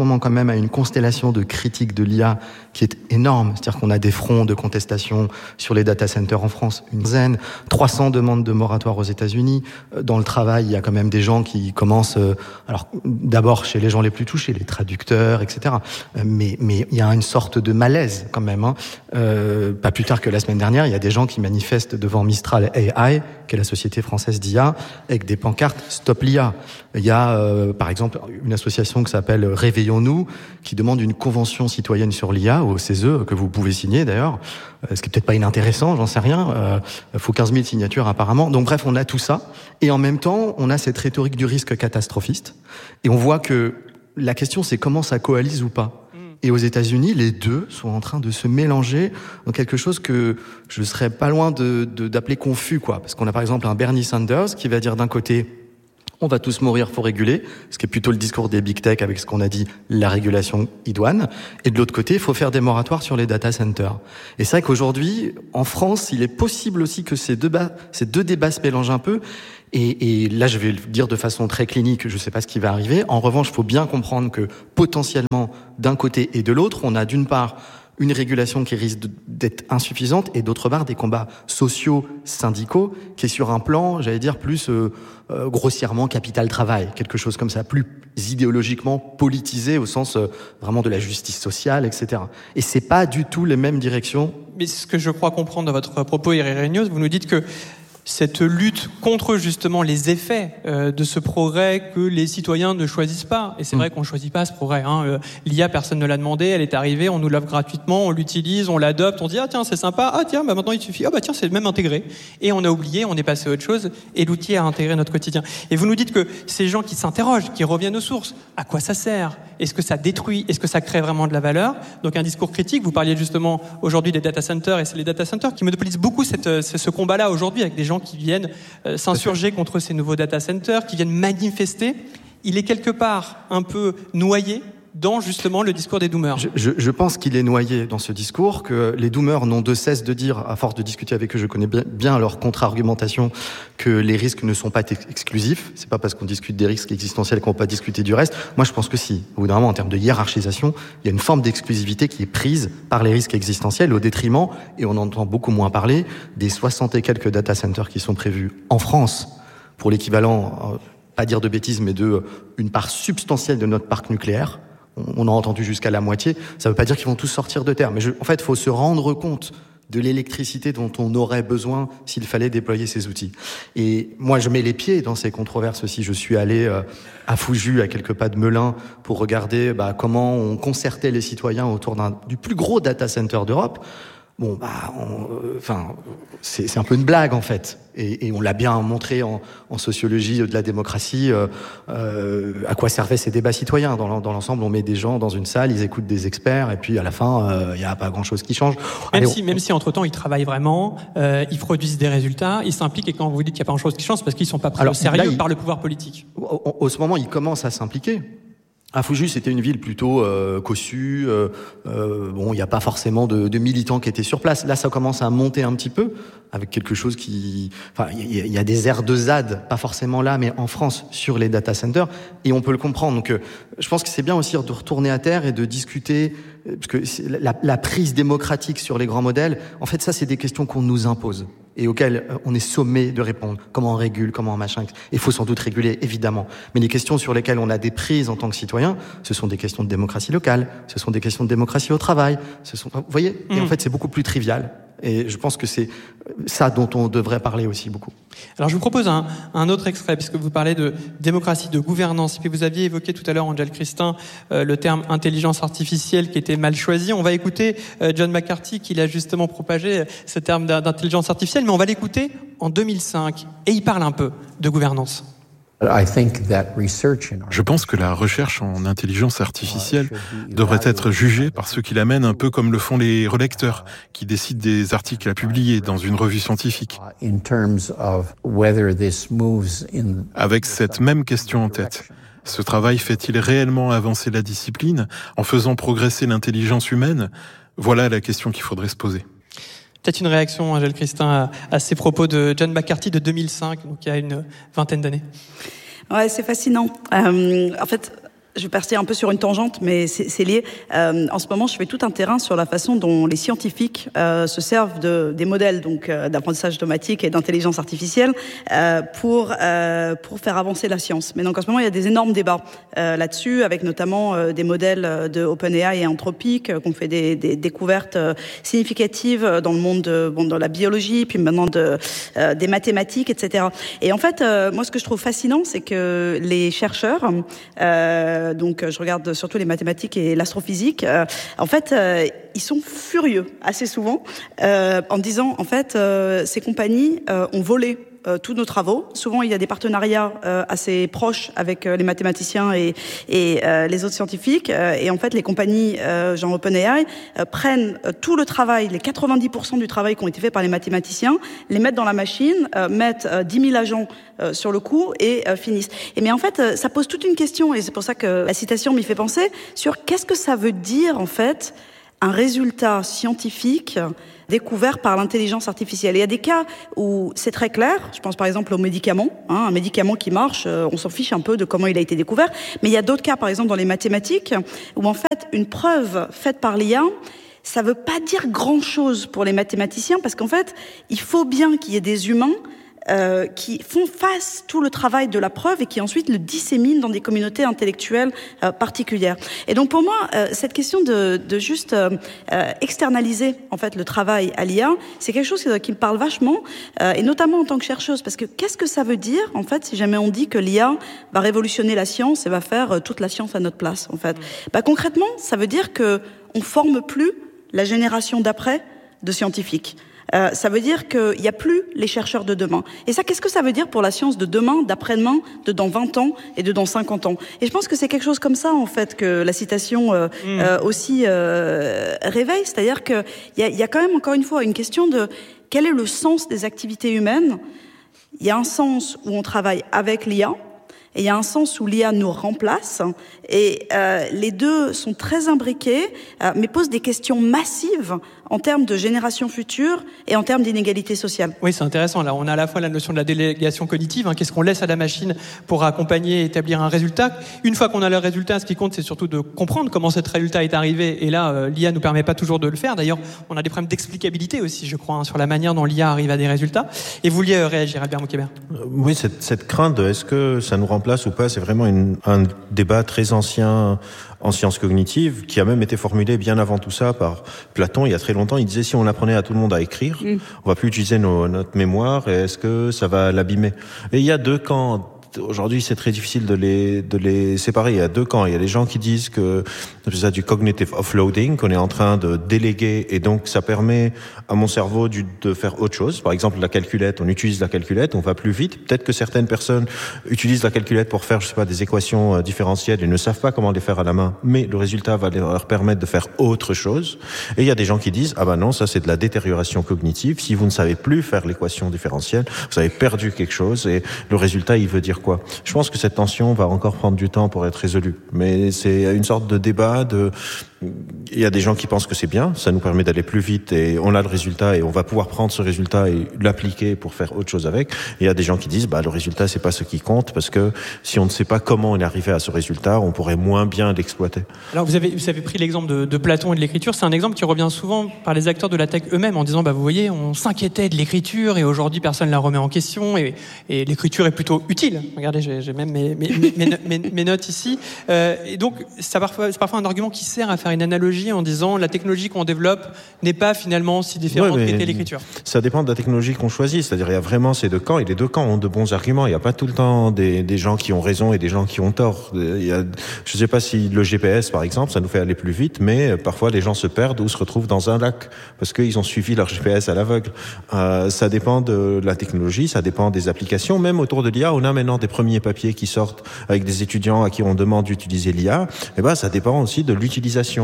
moment quand même à une constellation de critiques de l'I A qui est énorme. C'est-à-dire qu'on a des fronts de contestation sur les data centers en France, une dizaine, trois cents demandes de moratoire aux États-Unis. Dans le travail, il y a quand même des gens qui commencent, euh, alors d'abord chez les gens les plus touchés, les traducteurs, et cetera. Mais mais il y a une sorte de malaise quand même. Hein. Euh, pas plus tard que la semaine dernière, il y a des gens qui manifestent devant Mistral A I, qui est la société française d'I A, avec des pancartes Stop l'I A. Il y a euh, par exemple une association qui s'appelle Réveillons-nous, qui demande une convention citoyenne sur l'I A au C E S E, que vous pouvez signer d'ailleurs, ce qui est peut-être pas inintéressant, j'en sais rien. Euh, il faut quinze mille signatures apparemment. Donc bref, on a tout ça. Et en même temps, on a cette rhétorique du risque catastrophiste. Et on voit que la question, c'est comment ça coalise ou pas. Et aux États-Unis, les deux sont en train de se mélanger dans quelque chose que je serais pas loin de, de, d'appeler confus, quoi. Parce qu'on a par exemple un Bernie Sanders qui va dire d'un côté, on va tous mourir, faut réguler, ce qui est plutôt le discours des big tech avec ce qu'on a dit, la régulation idoine. Et de l'autre côté, il faut faire des moratoires sur les data centers. Et c'est vrai qu'aujourd'hui, en France, il est possible aussi que ces deux, bas, ces deux débats se mélangent un peu. Et, et là, je vais le dire de façon très clinique, je ne sais pas ce qui va arriver. En revanche, il faut bien comprendre que potentiellement, d'un côté et de l'autre, on a d'une part une régulation qui risque d'être insuffisante et d'autre part des combats sociaux, syndicaux, qui est sur un plan, j'allais dire, plus euh, euh, grossièrement capital-travail, quelque chose comme ça, plus idéologiquement politisé au sens euh, vraiment de la justice sociale, et cetera. Et c'est pas du tout les mêmes directions. Mais ce que je crois comprendre dans votre propos, Irénios, vous nous dites que cette lutte contre justement les effets euh, de ce progrès que les citoyens ne choisissent pas. Et c'est mmh. vrai qu'on ne choisit pas ce progrès. Hein. Euh, L'I A, personne ne l'a demandé, elle est arrivée, on nous l'offre gratuitement, on l'utilise, on l'adopte, on dit « Ah tiens, c'est sympa, ah tiens, bah, maintenant il suffit, ah bah tiens, c'est même intégré. » Et on a oublié, on est passé à autre chose, et l'outil a intégré notre quotidien. Et vous nous dites que ces gens qui s'interrogent, qui reviennent aux sources, à quoi ça sert ? Est-ce que ça détruit ? Est-ce que ça crée vraiment de la valeur ? Donc un discours critique, vous parliez justement aujourd'hui des data centers, et c'est les data centers qui monopolisent beaucoup cette, ce combat-là aujourd'hui, avec des gens qui viennent euh, s'insurger contre ces nouveaux data centers, qui viennent manifester. Il est quelque part un peu noyé dans justement le discours des doomers. Je, je, je pense qu'il est noyé dans ce discours, que les doomers n'ont de cesse de dire, à force de discuter avec eux, je connais bien, bien leur contre-argumentation, que les risques ne sont pas exclusifs. C'est pas parce qu'on discute des risques existentiels qu'on peut pas discuter du reste. Moi, je pense que si. Au bout d'un moment, en termes de hiérarchisation, il y a une forme d'exclusivité qui est prise par les risques existentiels au détriment, et on entend beaucoup moins parler, des soixante et quelques data centers qui sont prévus en France pour l'équivalent, euh, pas dire de bêtises, mais de euh, une part substantielle de notre parc nucléaire. On a entendu jusqu'à la moitié. Ça ne veut pas dire qu'ils vont tous sortir de terre. Mais je, en fait, il faut se rendre compte de l'électricité dont on aurait besoin s'il fallait déployer ces outils. Et moi, je mets les pieds dans ces controverses aussi. Je suis allé euh, à Fouju, à quelques pas de Melun, pour regarder bah, comment on concertait les citoyens autour d'un, du plus gros data center d'Europe. Bon, bah, enfin, euh, c'est, c'est un peu une blague en fait, et, et on l'a bien montré en, en sociologie de la démocratie. Euh, euh, à quoi servaient ces débats citoyens ? Dans, dans l'ensemble, on met des gens dans une salle, ils écoutent des experts, et puis à la fin, il euh, n'y a pas grand-chose qui change. Même Allez, si, on... même si entre-temps, ils travaillent vraiment, euh, ils produisent des résultats, ils s'impliquent, et quand vous dites qu'il n'y a pas grand-chose qui change, c'est parce qu'ils ne sont pas pris Alors, au sérieux là, il... par le pouvoir politique. Au, au, au ce moment, ils commencent à s'impliquer. À Fouju, c'était une ville plutôt euh, cossue. Euh, euh, bon, il n'y a pas forcément de, de militants qui étaient sur place. Là, ça commence à monter un petit peu avec quelque chose qui... Enfin, il y, y a des aires de Z A D, pas forcément là, mais en France, sur les data centers, et on peut le comprendre. Donc, euh, je pense que c'est bien aussi de retourner à terre et de discuter, parce que la, la prise démocratique sur les grands modèles, en fait, ça, c'est des questions qu'on nous impose et auxquelles on est sommé de répondre. Comment on régule, comment on machin. Il faut sans doute réguler, évidemment. Mais les questions sur lesquelles on a des prises en tant que citoyen, ce sont des questions de démocratie locale, ce sont des questions de démocratie au travail. Ce sont, vous voyez, mmh. Et en fait, c'est beaucoup plus trivial. Et je pense que c'est ça dont on devrait parler aussi beaucoup. Alors je vous propose un, un autre extrait, puisque vous parlez de démocratie, de gouvernance, et puis vous aviez évoqué tout à l'heure, Angèle Christin, euh, le terme intelligence artificielle qui était mal choisi. On va écouter euh, John McCarthy, qui a justement propagé ce terme d'intelligence artificielle, mais on va l'écouter en deux mille cinq, et il parle un peu de gouvernance. Je pense que la recherche en intelligence artificielle devrait être jugée par ceux qui l'amènent un peu comme le font les relecteurs, qui décident des articles à publier dans une revue scientifique. Avec cette même question en tête, ce travail fait-il réellement avancer la discipline en faisant progresser l'intelligence humaine ? Voilà la question qu'il faudrait se poser. Peut-être une réaction, Angèle Christin, à, à ces propos de John McCarthy de deux mille cinq, donc il y a une vingtaine d'années. Ouais, c'est fascinant. Euh, en fait, je vais partir un peu sur une tangente, mais c'est, c'est lié. Euh, en ce moment, je fais tout un terrain sur la façon dont les scientifiques euh, se servent de, des modèles donc euh, d'apprentissage automatique et d'intelligence artificielle euh, pour euh, pour faire avancer la science. Mais donc en ce moment, il y a des énormes débats euh, là-dessus, avec notamment euh, des modèles de OpenAI et Anthropic euh, qui ont fait des, des découvertes euh, significatives dans le monde de, bon, dans la biologie, puis maintenant de euh, des mathématiques, et cetera. Et en fait, euh, moi, ce que je trouve fascinant, c'est que les chercheurs euh, donc je regarde surtout les mathématiques et l'astrophysique, euh, en fait euh, ils sont furieux assez souvent euh, en disant en fait euh, ces compagnies euh, ont volé Euh, tous nos travaux. Souvent, il y a des partenariats euh, assez proches avec euh, les mathématiciens et, et euh, les autres scientifiques. Euh, et en fait, les compagnies euh, genre OpenAI euh, prennent euh, tout le travail, les quatre-vingt-dix pour cent du travail qui ont été faits par les mathématiciens, les mettent dans la machine, euh, mettent euh, dix mille agents euh, sur le coup et euh, finissent. Et mais en fait, euh, ça pose toute une question, et c'est pour ça que la citation m'y fait penser, sur qu'est-ce que ça veut dire, en fait, un résultat scientifique découvert par l'intelligence artificielle. Et il y a des cas où c'est très clair. Je pense par exemple aux médicaments. Hein, un médicament qui marche, euh, on s'en fiche un peu de comment il a été découvert. Mais il y a d'autres cas, par exemple dans les mathématiques, où en fait une preuve faite par l'I A, ça veut pas dire grand-chose pour les mathématiciens, parce qu'en fait, il faut bien qu'il y ait des humains Euh, qui font face tout le travail de la preuve et qui ensuite le disséminent dans des communautés intellectuelles euh, particulières. Et donc pour moi, euh, cette question de, de juste euh, euh, externaliser en fait le travail à l'I A, c'est quelque chose qui me parle vachement, euh, et notamment en tant que chercheuse, parce que qu'est-ce que ça veut dire en fait si jamais on dit que l'I A va révolutionner la science et va faire euh, toute la science à notre place en fait. Mmh. Bah concrètement, ça veut dire que on forme plus la génération d'après de scientifiques. Euh, ça veut dire qu'il n'y a plus les chercheurs de demain. Et ça, qu'est-ce que ça veut dire pour la science de demain, d'après-demain, de dans vingt ans et de dans cinquante ans? Et je pense que c'est quelque chose comme ça, en fait, que la citation euh, mmh. euh, aussi euh, réveille. C'est-à-dire qu'il y a, y a quand même, encore une fois, une question de quel est le sens des activités humaines. Il y a un sens où on travaille avec l'I A, et il y a un sens où l'I A nous remplace, et euh, les deux sont très imbriqués, euh, mais posent des questions massives en termes de génération future et en termes d'inégalité sociale. Oui, c'est intéressant. Là, on a à la fois la notion de la délégation cognitive, hein, qu'est-ce qu'on laisse à la machine pour accompagner et établir un résultat. Une fois qu'on a le résultat, ce qui compte, c'est surtout de comprendre comment ce résultat est arrivé. Et là, euh, l'I A nous permet pas toujours de le faire. D'ailleurs, on a des problèmes d'explicabilité aussi, je crois, hein, sur la manière dont l'I A arrive à des résultats. Et vous vouliez euh, réagir, Albert Moukébert? Oui, cette, cette crainte de est-ce que ça nous remplace ou pas, c'est vraiment une, un débat très ancien en sciences cognitives, qui a même été formulé bien avant tout ça par Platon, il y a très longtemps. Il disait, si on apprenait à tout le monde à écrire, mm. on va plus utiliser nos, notre mémoire, et est-ce que ça va l'abîmer? Et il y a deux camps. Aujourd'hui, c'est très difficile de les, de les séparer. Il y a deux camps. Il y a des gens qui disent que c'est ça du cognitive offloading, qu'on est en train de déléguer, et donc ça permet à mon cerveau du, de faire autre chose. Par exemple, la calculette, on utilise la calculette, on va plus vite. Peut-être que certaines personnes utilisent la calculette pour faire, je sais pas, des équations différentielles et ne savent pas comment les faire à la main, mais le résultat va leur permettre de faire autre chose. Et il y a des gens qui disent, ah ben non, ça c'est de la détérioration cognitive. Si vous ne savez plus faire l'équation différentielle, vous avez perdu quelque chose, et le résultat, il veut dire quoi? Je pense que cette tension va encore prendre du temps pour être résolue. Mais c'est une sorte de débat de... Il y a des gens qui pensent que c'est bien, ça nous permet d'aller plus vite et on a le résultat et on va pouvoir prendre ce résultat et l'appliquer pour faire autre chose avec. Et il y a des gens qui disent, bah, le résultat, c'est pas ce qui compte, parce que si on ne sait pas comment on est arrivé à ce résultat, on pourrait moins bien l'exploiter. Alors, vous avez, vous avez pris l'exemple de, de Platon et de l'écriture. C'est un exemple qui revient souvent par les acteurs de la tech eux-mêmes en disant, bah, vous voyez, on s'inquiétait de l'écriture et aujourd'hui, personne la remet en question et, et l'écriture est plutôt utile. Regardez, j'ai, j'ai même mes, mes, mes, mes, mes notes ici. Euh, et donc, ça parfois, c'est parfois un argument qui sert à faire une analogie en disant la technologie qu'on développe n'est pas finalement si différente ouais, qu'était l'écriture. Ça dépend de la technologie qu'on choisit, c'est-à-dire il y a vraiment ces deux camps, et les deux camps ont de bons arguments. Il n'y a pas tout le temps des, des gens qui ont raison et des gens qui ont tort. Il y a, je ne sais pas si le G P S par exemple, ça nous fait aller plus vite, mais parfois les gens se perdent ou se retrouvent dans un lac parce qu'ils ont suivi leur G P S à l'aveugle. Euh, ça dépend de la technologie, ça dépend des applications. Même autour de l'I A, on a maintenant des premiers papiers qui sortent avec des étudiants à qui on demande d'utiliser l'I A. Et ben ça dépend aussi de l'utilisation. Qu'est-ce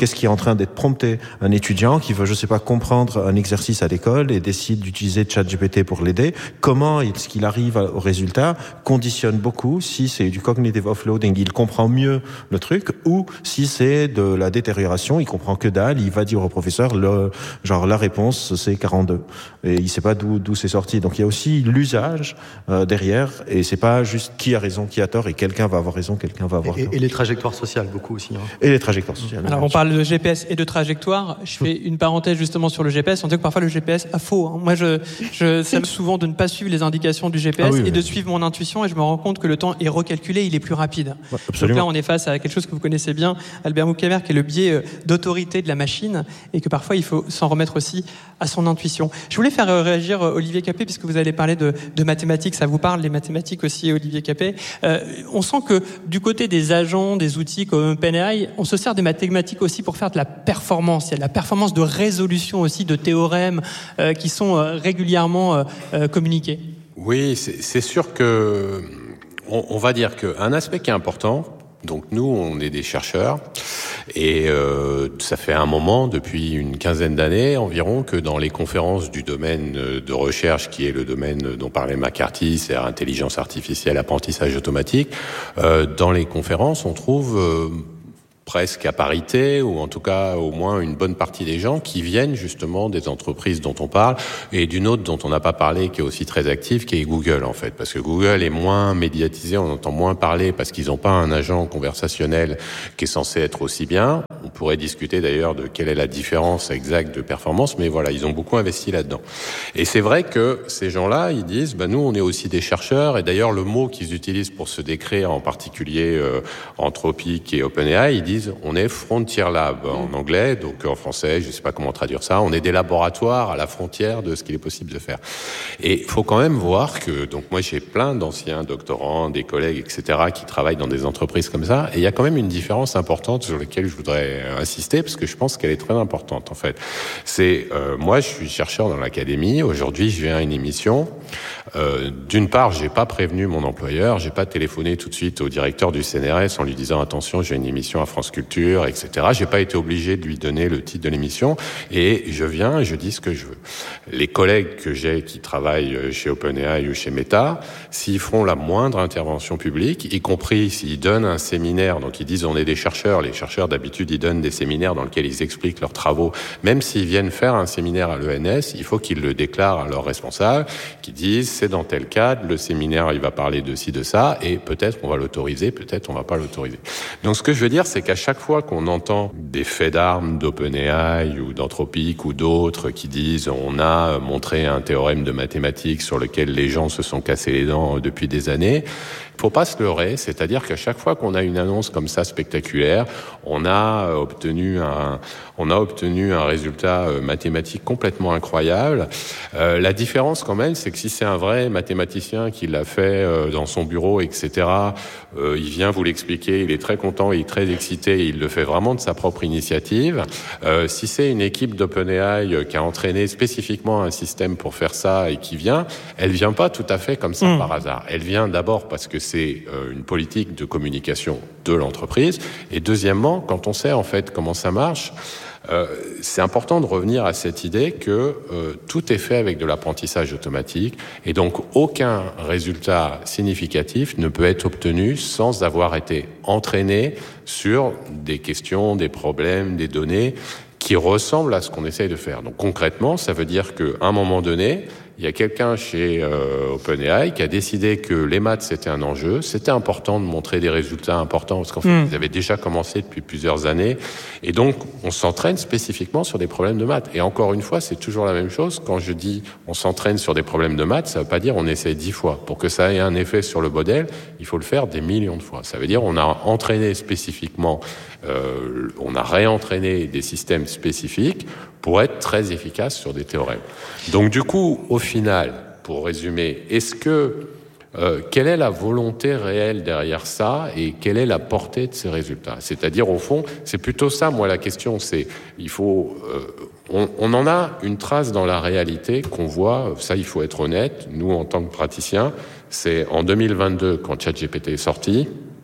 qu'est-ce qui est en train d'être prompté? Un étudiant qui veut, je sais pas, comprendre un exercice à l'école et décide d'utiliser ChatGPT pour l'aider. Comment est-ce qu'il arrive au résultat conditionne beaucoup si c'est du cognitive offloading, il comprend mieux le truc, ou si c'est de la détérioration, il comprend que dalle, il va dire au professeur, le, genre la réponse c'est quarante-deux. Et il sait pas d'où, d'où c'est sorti. Donc il y a aussi l'usage euh, derrière, et c'est pas juste qui a raison, qui a tort, et quelqu'un va avoir raison, quelqu'un va avoir et, tort. Et les trajectoires sociales, beaucoup aussi. Hein. Et les trajectoires sociales. Alors on parle de G P S et de trajectoire. Je fais une parenthèse justement sur le G P S. On dit que parfois le G P S a faux. Hein. Moi, je, je ça m'arrive souvent de ne pas suivre les indications du G P S ah oui, et oui. de suivre mon intuition, et je me rends compte que le temps est recalculé, il est plus rapide. Ouais, donc là, on est face à quelque chose que vous connaissez bien, Albert Moukamer, qui est le biais d'autorité de la machine, et que parfois il faut s'en remettre aussi à son intuition. Je voulais faire réagir Olivier Capet, puisque vous allez parler de, de mathématiques. Ça vous parle, les mathématiques aussi, Olivier Capet. Euh, on sent que du côté des agents, des outils comme OpenAI, on se sert des mathématiques aussi pour faire de la performance. Il y a de la performance de résolution aussi de théorèmes euh, qui sont euh, régulièrement euh, euh, communiqués. Oui, c'est, c'est sûr que on, on va dire qu'un aspect qui est important. Donc nous, on est des chercheurs et euh, ça fait un moment, depuis une quinzaine d'années environ, que dans les conférences du domaine de recherche, qui est le domaine dont parlait McCarthy, c'est intelligence artificielle, apprentissage automatique, euh, dans les conférences, on trouve euh, presque à parité, ou en tout cas au moins une bonne partie des gens qui viennent justement des entreprises dont on parle, et d'une autre dont on n'a pas parlé, qui est aussi très active, qui est Google en fait, parce que Google est moins médiatisé, on entend moins parler parce qu'ils n'ont pas un agent conversationnel qui est censé être aussi bien. On pourrait discuter d'ailleurs de quelle est la différence exacte de performance, mais voilà, ils ont beaucoup investi là-dedans. Et c'est vrai que ces gens-là, ils disent, bah nous on est aussi des chercheurs, et d'ailleurs le mot qu'ils utilisent pour se décrire, en particulier euh, Anthropic et OpenAI, ils disent on est Frontier Lab en anglais, donc en français, je ne sais pas comment traduire ça, on est des laboratoires à la frontière de ce qu'il est possible de faire. Et il faut quand même voir que, donc moi j'ai plein d'anciens doctorants, des collègues, et cetera, qui travaillent dans des entreprises comme ça, et il y a quand même une différence importante sur laquelle je voudrais insister, parce que je pense qu'elle est très importante en fait. C'est, euh, moi je suis chercheur dans l'académie, aujourd'hui je viens à une émission, euh, d'une part j'ai pas prévenu mon employeur, j'ai pas téléphoné tout de suite au directeur du C N R S en lui disant attention j'ai une émission à France Culture, et cetera. J'ai pas été obligé de lui donner le titre de l'émission, et je viens et je dis ce que je veux. Les collègues que j'ai qui travaillent chez OpenAI ou chez Meta, s'ils font la moindre intervention publique, y compris s'ils donnent un séminaire, donc ils disent on est des chercheurs, les chercheurs d'habitude ils donnent des séminaires dans lesquels ils expliquent leurs travaux, même s'ils viennent faire un séminaire à l'E N S, il faut qu'ils le déclarent à leurs responsables, qui disent c'est dans tel cadre, le séminaire il va parler de ci, de ça, et peut-être on va l'autoriser, peut-être on va pas l'autoriser. Donc ce que je veux dire, c'est qu'à chaque fois qu'on entend des faits d'armes d'OpenAI ou d'Anthropic ou d'autres qui disent on a montré un théorème de mathématiques sur lequel les gens se sont cassés les dents depuis des années, il faut pas se leurrer, c'est-à-dire qu'à chaque fois qu'on a une annonce comme ça spectaculaire, on a obtenu un, on a obtenu un résultat mathématique complètement incroyable. Euh, la différence quand même, c'est que si c'est un vrai mathématicien qui l'a fait euh, dans son bureau, et cetera, euh, il vient vous l'expliquer, il est très content, il est très excité, il le fait vraiment de sa propre initiative. Euh, si c'est une équipe d'OpenAI qui a entraîné spécifiquement un système pour faire ça et qui vient, elle vient pas tout à fait comme ça mmh. par hasard. Elle vient d'abord parce que c'est euh, une politique de communication de l'entreprise, et deuxièmement, quand on sait en fait comment ça marche, Euh, c'est important de revenir à cette idée que euh, tout est fait avec de l'apprentissage automatique, et donc aucun résultat significatif ne peut être obtenu sans avoir été entraîné sur des questions, des problèmes, des données qui ressemblent à ce qu'on essaye de faire. Donc concrètement, ça veut dire qu'à un moment donné, il y a quelqu'un chez euh, OpenAI qui a décidé que les maths, c'était un enjeu. C'était important de montrer des résultats importants parce qu'en fait, mmh. ils avaient déjà commencé depuis plusieurs années. Et donc, on s'entraîne spécifiquement sur des problèmes de maths. Et encore une fois, c'est toujours la même chose. Quand je dis on s'entraîne sur des problèmes de maths, ça ne veut pas dire on essaie dix fois. Pour que ça ait un effet sur le modèle, il faut le faire des millions de fois. Ça veut dire on a entraîné spécifiquement, euh, on a réentraîné des systèmes spécifiques pour être très efficace sur des théorèmes. Donc du coup, au final, pour résumer, est-ce que euh, quelle est la volonté réelle derrière ça et quelle est la portée de ces résultats ? C'est-à-dire, au fond, c'est plutôt ça, moi, la question, c'est, il faut, euh, on, on en a une trace dans la réalité qu'on voit, ça, il faut être honnête, nous, en tant que praticiens, c'est en deux mille vingt-deux, quand ChatGPT est sorti,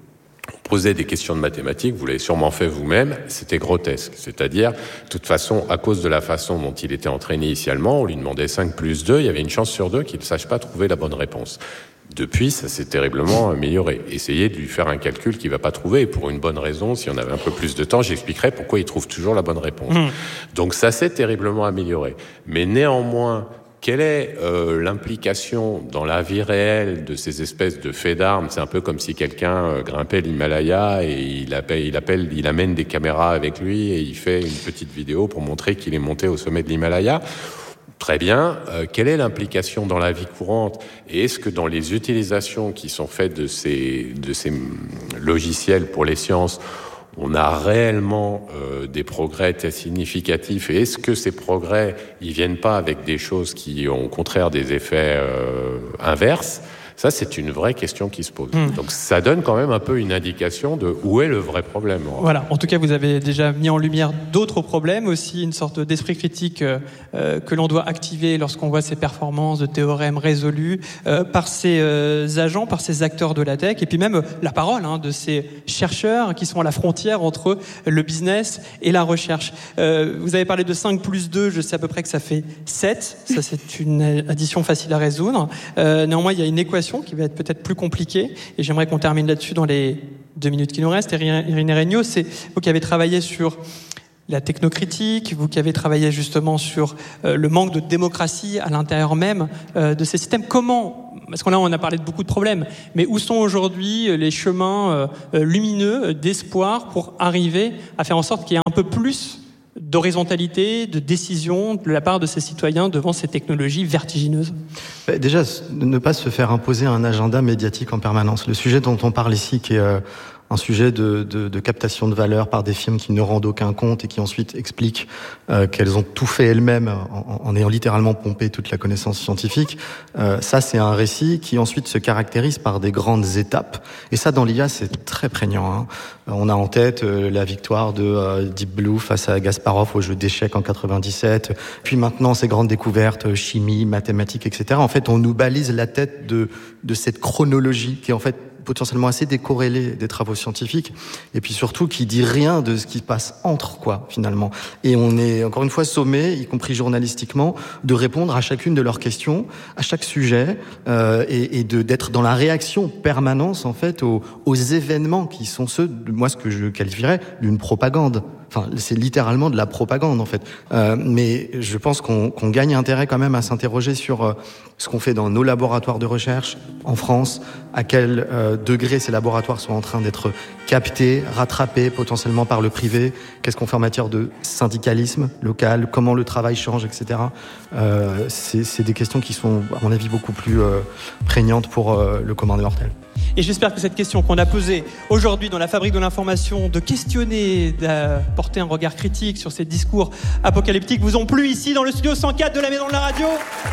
on posait des questions de mathématiques, vous l'avez sûrement fait vous-même, c'était grotesque. C'est-à-dire, de toute façon, à cause de la façon dont il était entraîné initialement, on lui demandait cinq plus deux, il y avait une chance sur deux qu'il ne sache pas trouver la bonne réponse. Depuis, ça s'est terriblement amélioré. Essayez de lui faire un calcul qu'il va pas trouver, et pour une bonne raison, si on avait un peu plus de temps, j'expliquerais pourquoi il trouve toujours la bonne réponse. Mmh. Donc ça s'est terriblement amélioré. Mais néanmoins, quelle est euh, l'implication dans la vie réelle de ces espèces de faits d'armes? C'est un peu comme si quelqu'un euh, grimpait l'Himalaya et il appelle, il appelle, il amène des caméras avec lui et il fait une petite vidéo pour montrer qu'il est monté au sommet de l'Himalaya. Très bien. Euh, quelle est l'implication dans la vie courante? Et est-ce que dans les utilisations qui sont faites de ces, de ces logiciels pour les sciences, on a réellement euh, des progrès très significatifs? Et est-ce que ces progrès, ils viennent pas avec des choses qui ont au contraire des effets euh, inverses? Ça, c'est une vraie question qui se pose. Mmh. Donc, ça donne quand même un peu une indication de où est le vrai problème. Voilà. En tout cas, vous avez déjà mis en lumière d'autres problèmes, aussi une sorte d'esprit critique euh, euh, que l'on doit activer lorsqu'on voit ces performances de théorèmes résolus euh, par ces euh, agents, par ces acteurs de la tech, et puis même euh, la parole hein, de ces chercheurs qui sont à la frontière entre le business et la recherche. Euh, vous avez parlé de cinq plus deux, je sais à peu près que ça fait sept. Ça, c'est une addition facile à résoudre. Euh, néanmoins, il y a une équation qui va être peut-être plus compliquée, et j'aimerais qu'on termine là-dessus dans les deux minutes qui nous restent. Irénée Regnault, c'est vous qui avez travaillé sur la technocritique, vous qui avez travaillé justement sur euh, le manque de démocratie à l'intérieur même euh, de ces systèmes. Comment, parce qu'on là on a parlé de beaucoup de problèmes, mais où sont aujourd'hui les chemins euh, lumineux d'espoir pour arriver à faire en sorte qu'il y ait un peu plus d'horizontalité, de décision de la part de ces citoyens devant ces technologies vertigineuses? Déjà, ne pas se faire imposer un agenda médiatique en permanence. Le sujet dont on parle ici, qui est euh, un sujet de, de, de captation de valeur par des firmes qui ne rendent aucun compte et qui ensuite expliquent euh, qu'elles ont tout fait elles-mêmes en, en ayant littéralement pompé toute la connaissance scientifique. Euh, ça, c'est un récit qui ensuite se caractérise par des grandes étapes. Et ça, dans l'I A, c'est très prégnant. Hein. On a en tête euh, la victoire de euh, Deep Blue face à Gasparov au jeu d'échecs en quatre-vingt-dix-sept. Puis maintenant, ces grandes découvertes, chimie, mathématiques, et cetera. En fait, on nous balise la tête de, de cette chronologie qui est en fait potentiellement assez décorrélé des travaux scientifiques, et puis surtout qui dit rien de ce qui passe entre, quoi, finalement. Et on est encore une fois sommé, y compris journalistiquement, de répondre à chacune de leurs questions, à chaque sujet, euh, et, et de d'être dans la réaction permanente, en fait, aux, aux événements qui sont ceux, de moi, ce que je qualifierais d'une propagande. Enfin, c'est littéralement de la propagande, en fait. Euh, mais je pense qu'on, qu'on gagne intérêt quand même à s'interroger sur euh, ce qu'on fait dans nos laboratoires de recherche en France, à quel euh, degré ces laboratoires sont en train d'être captés, rattrapés potentiellement par le privé, qu'est-ce qu'on fait en matière de syndicalisme local, comment le travail change, et cetera. Euh, c'est, c'est des questions qui sont, à mon avis, beaucoup plus euh, prégnantes pour euh, le commun des mortels. Et j'espère que cette question qu'on a posée aujourd'hui dans la Fabrique de l'information, de questionner, d'apporter un regard critique sur ces discours apocalyptiques, vous ont plu ici dans le studio cent quatre de la Maison de la Radio.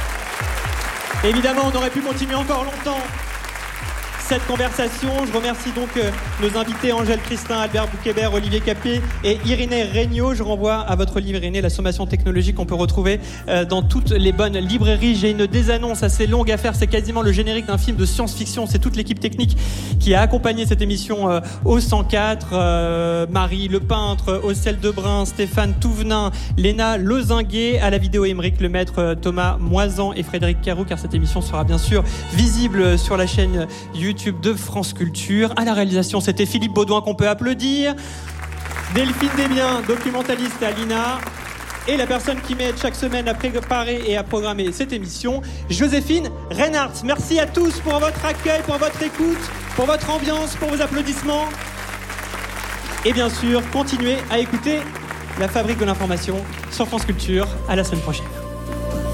Évidemment, on aurait pu continuer encore longtemps cette conversation. Je remercie donc euh, nos invités Angèle Christin, Albert Boukébert, Olivier Capet et Irénée Regnault. Je renvoie à votre livre, Irénée, La sommation technologique, qu'on peut retrouver euh, dans toutes les bonnes librairies. J'ai une désannonce assez longue à faire. C'est quasiment le générique d'un film de science-fiction. C'est toute l'équipe technique qui a accompagné cette émission euh, au cent quatre. Euh, Marie Le Peintre, Ocel Debrun, Stéphane Touvenin, Léna Lozinguet, à la vidéo Émeric Lemaître, euh, Thomas Moisan et Frédéric Carrou, car cette émission sera bien sûr visible sur la chaîne YouTube de France Culture. À la réalisation, c'était Philippe Baudouin, qu'on peut applaudir. Delphine Desbiens, documentaliste à l'I N A. Et la personne qui m'aide chaque semaine à préparer et à programmer cette émission, Joséphine Reinhardt. Merci à tous pour votre accueil, pour votre écoute, pour votre ambiance, pour vos applaudissements. Et bien sûr, continuez à écouter la Fabrique de l'information sur France Culture. À la semaine prochaine.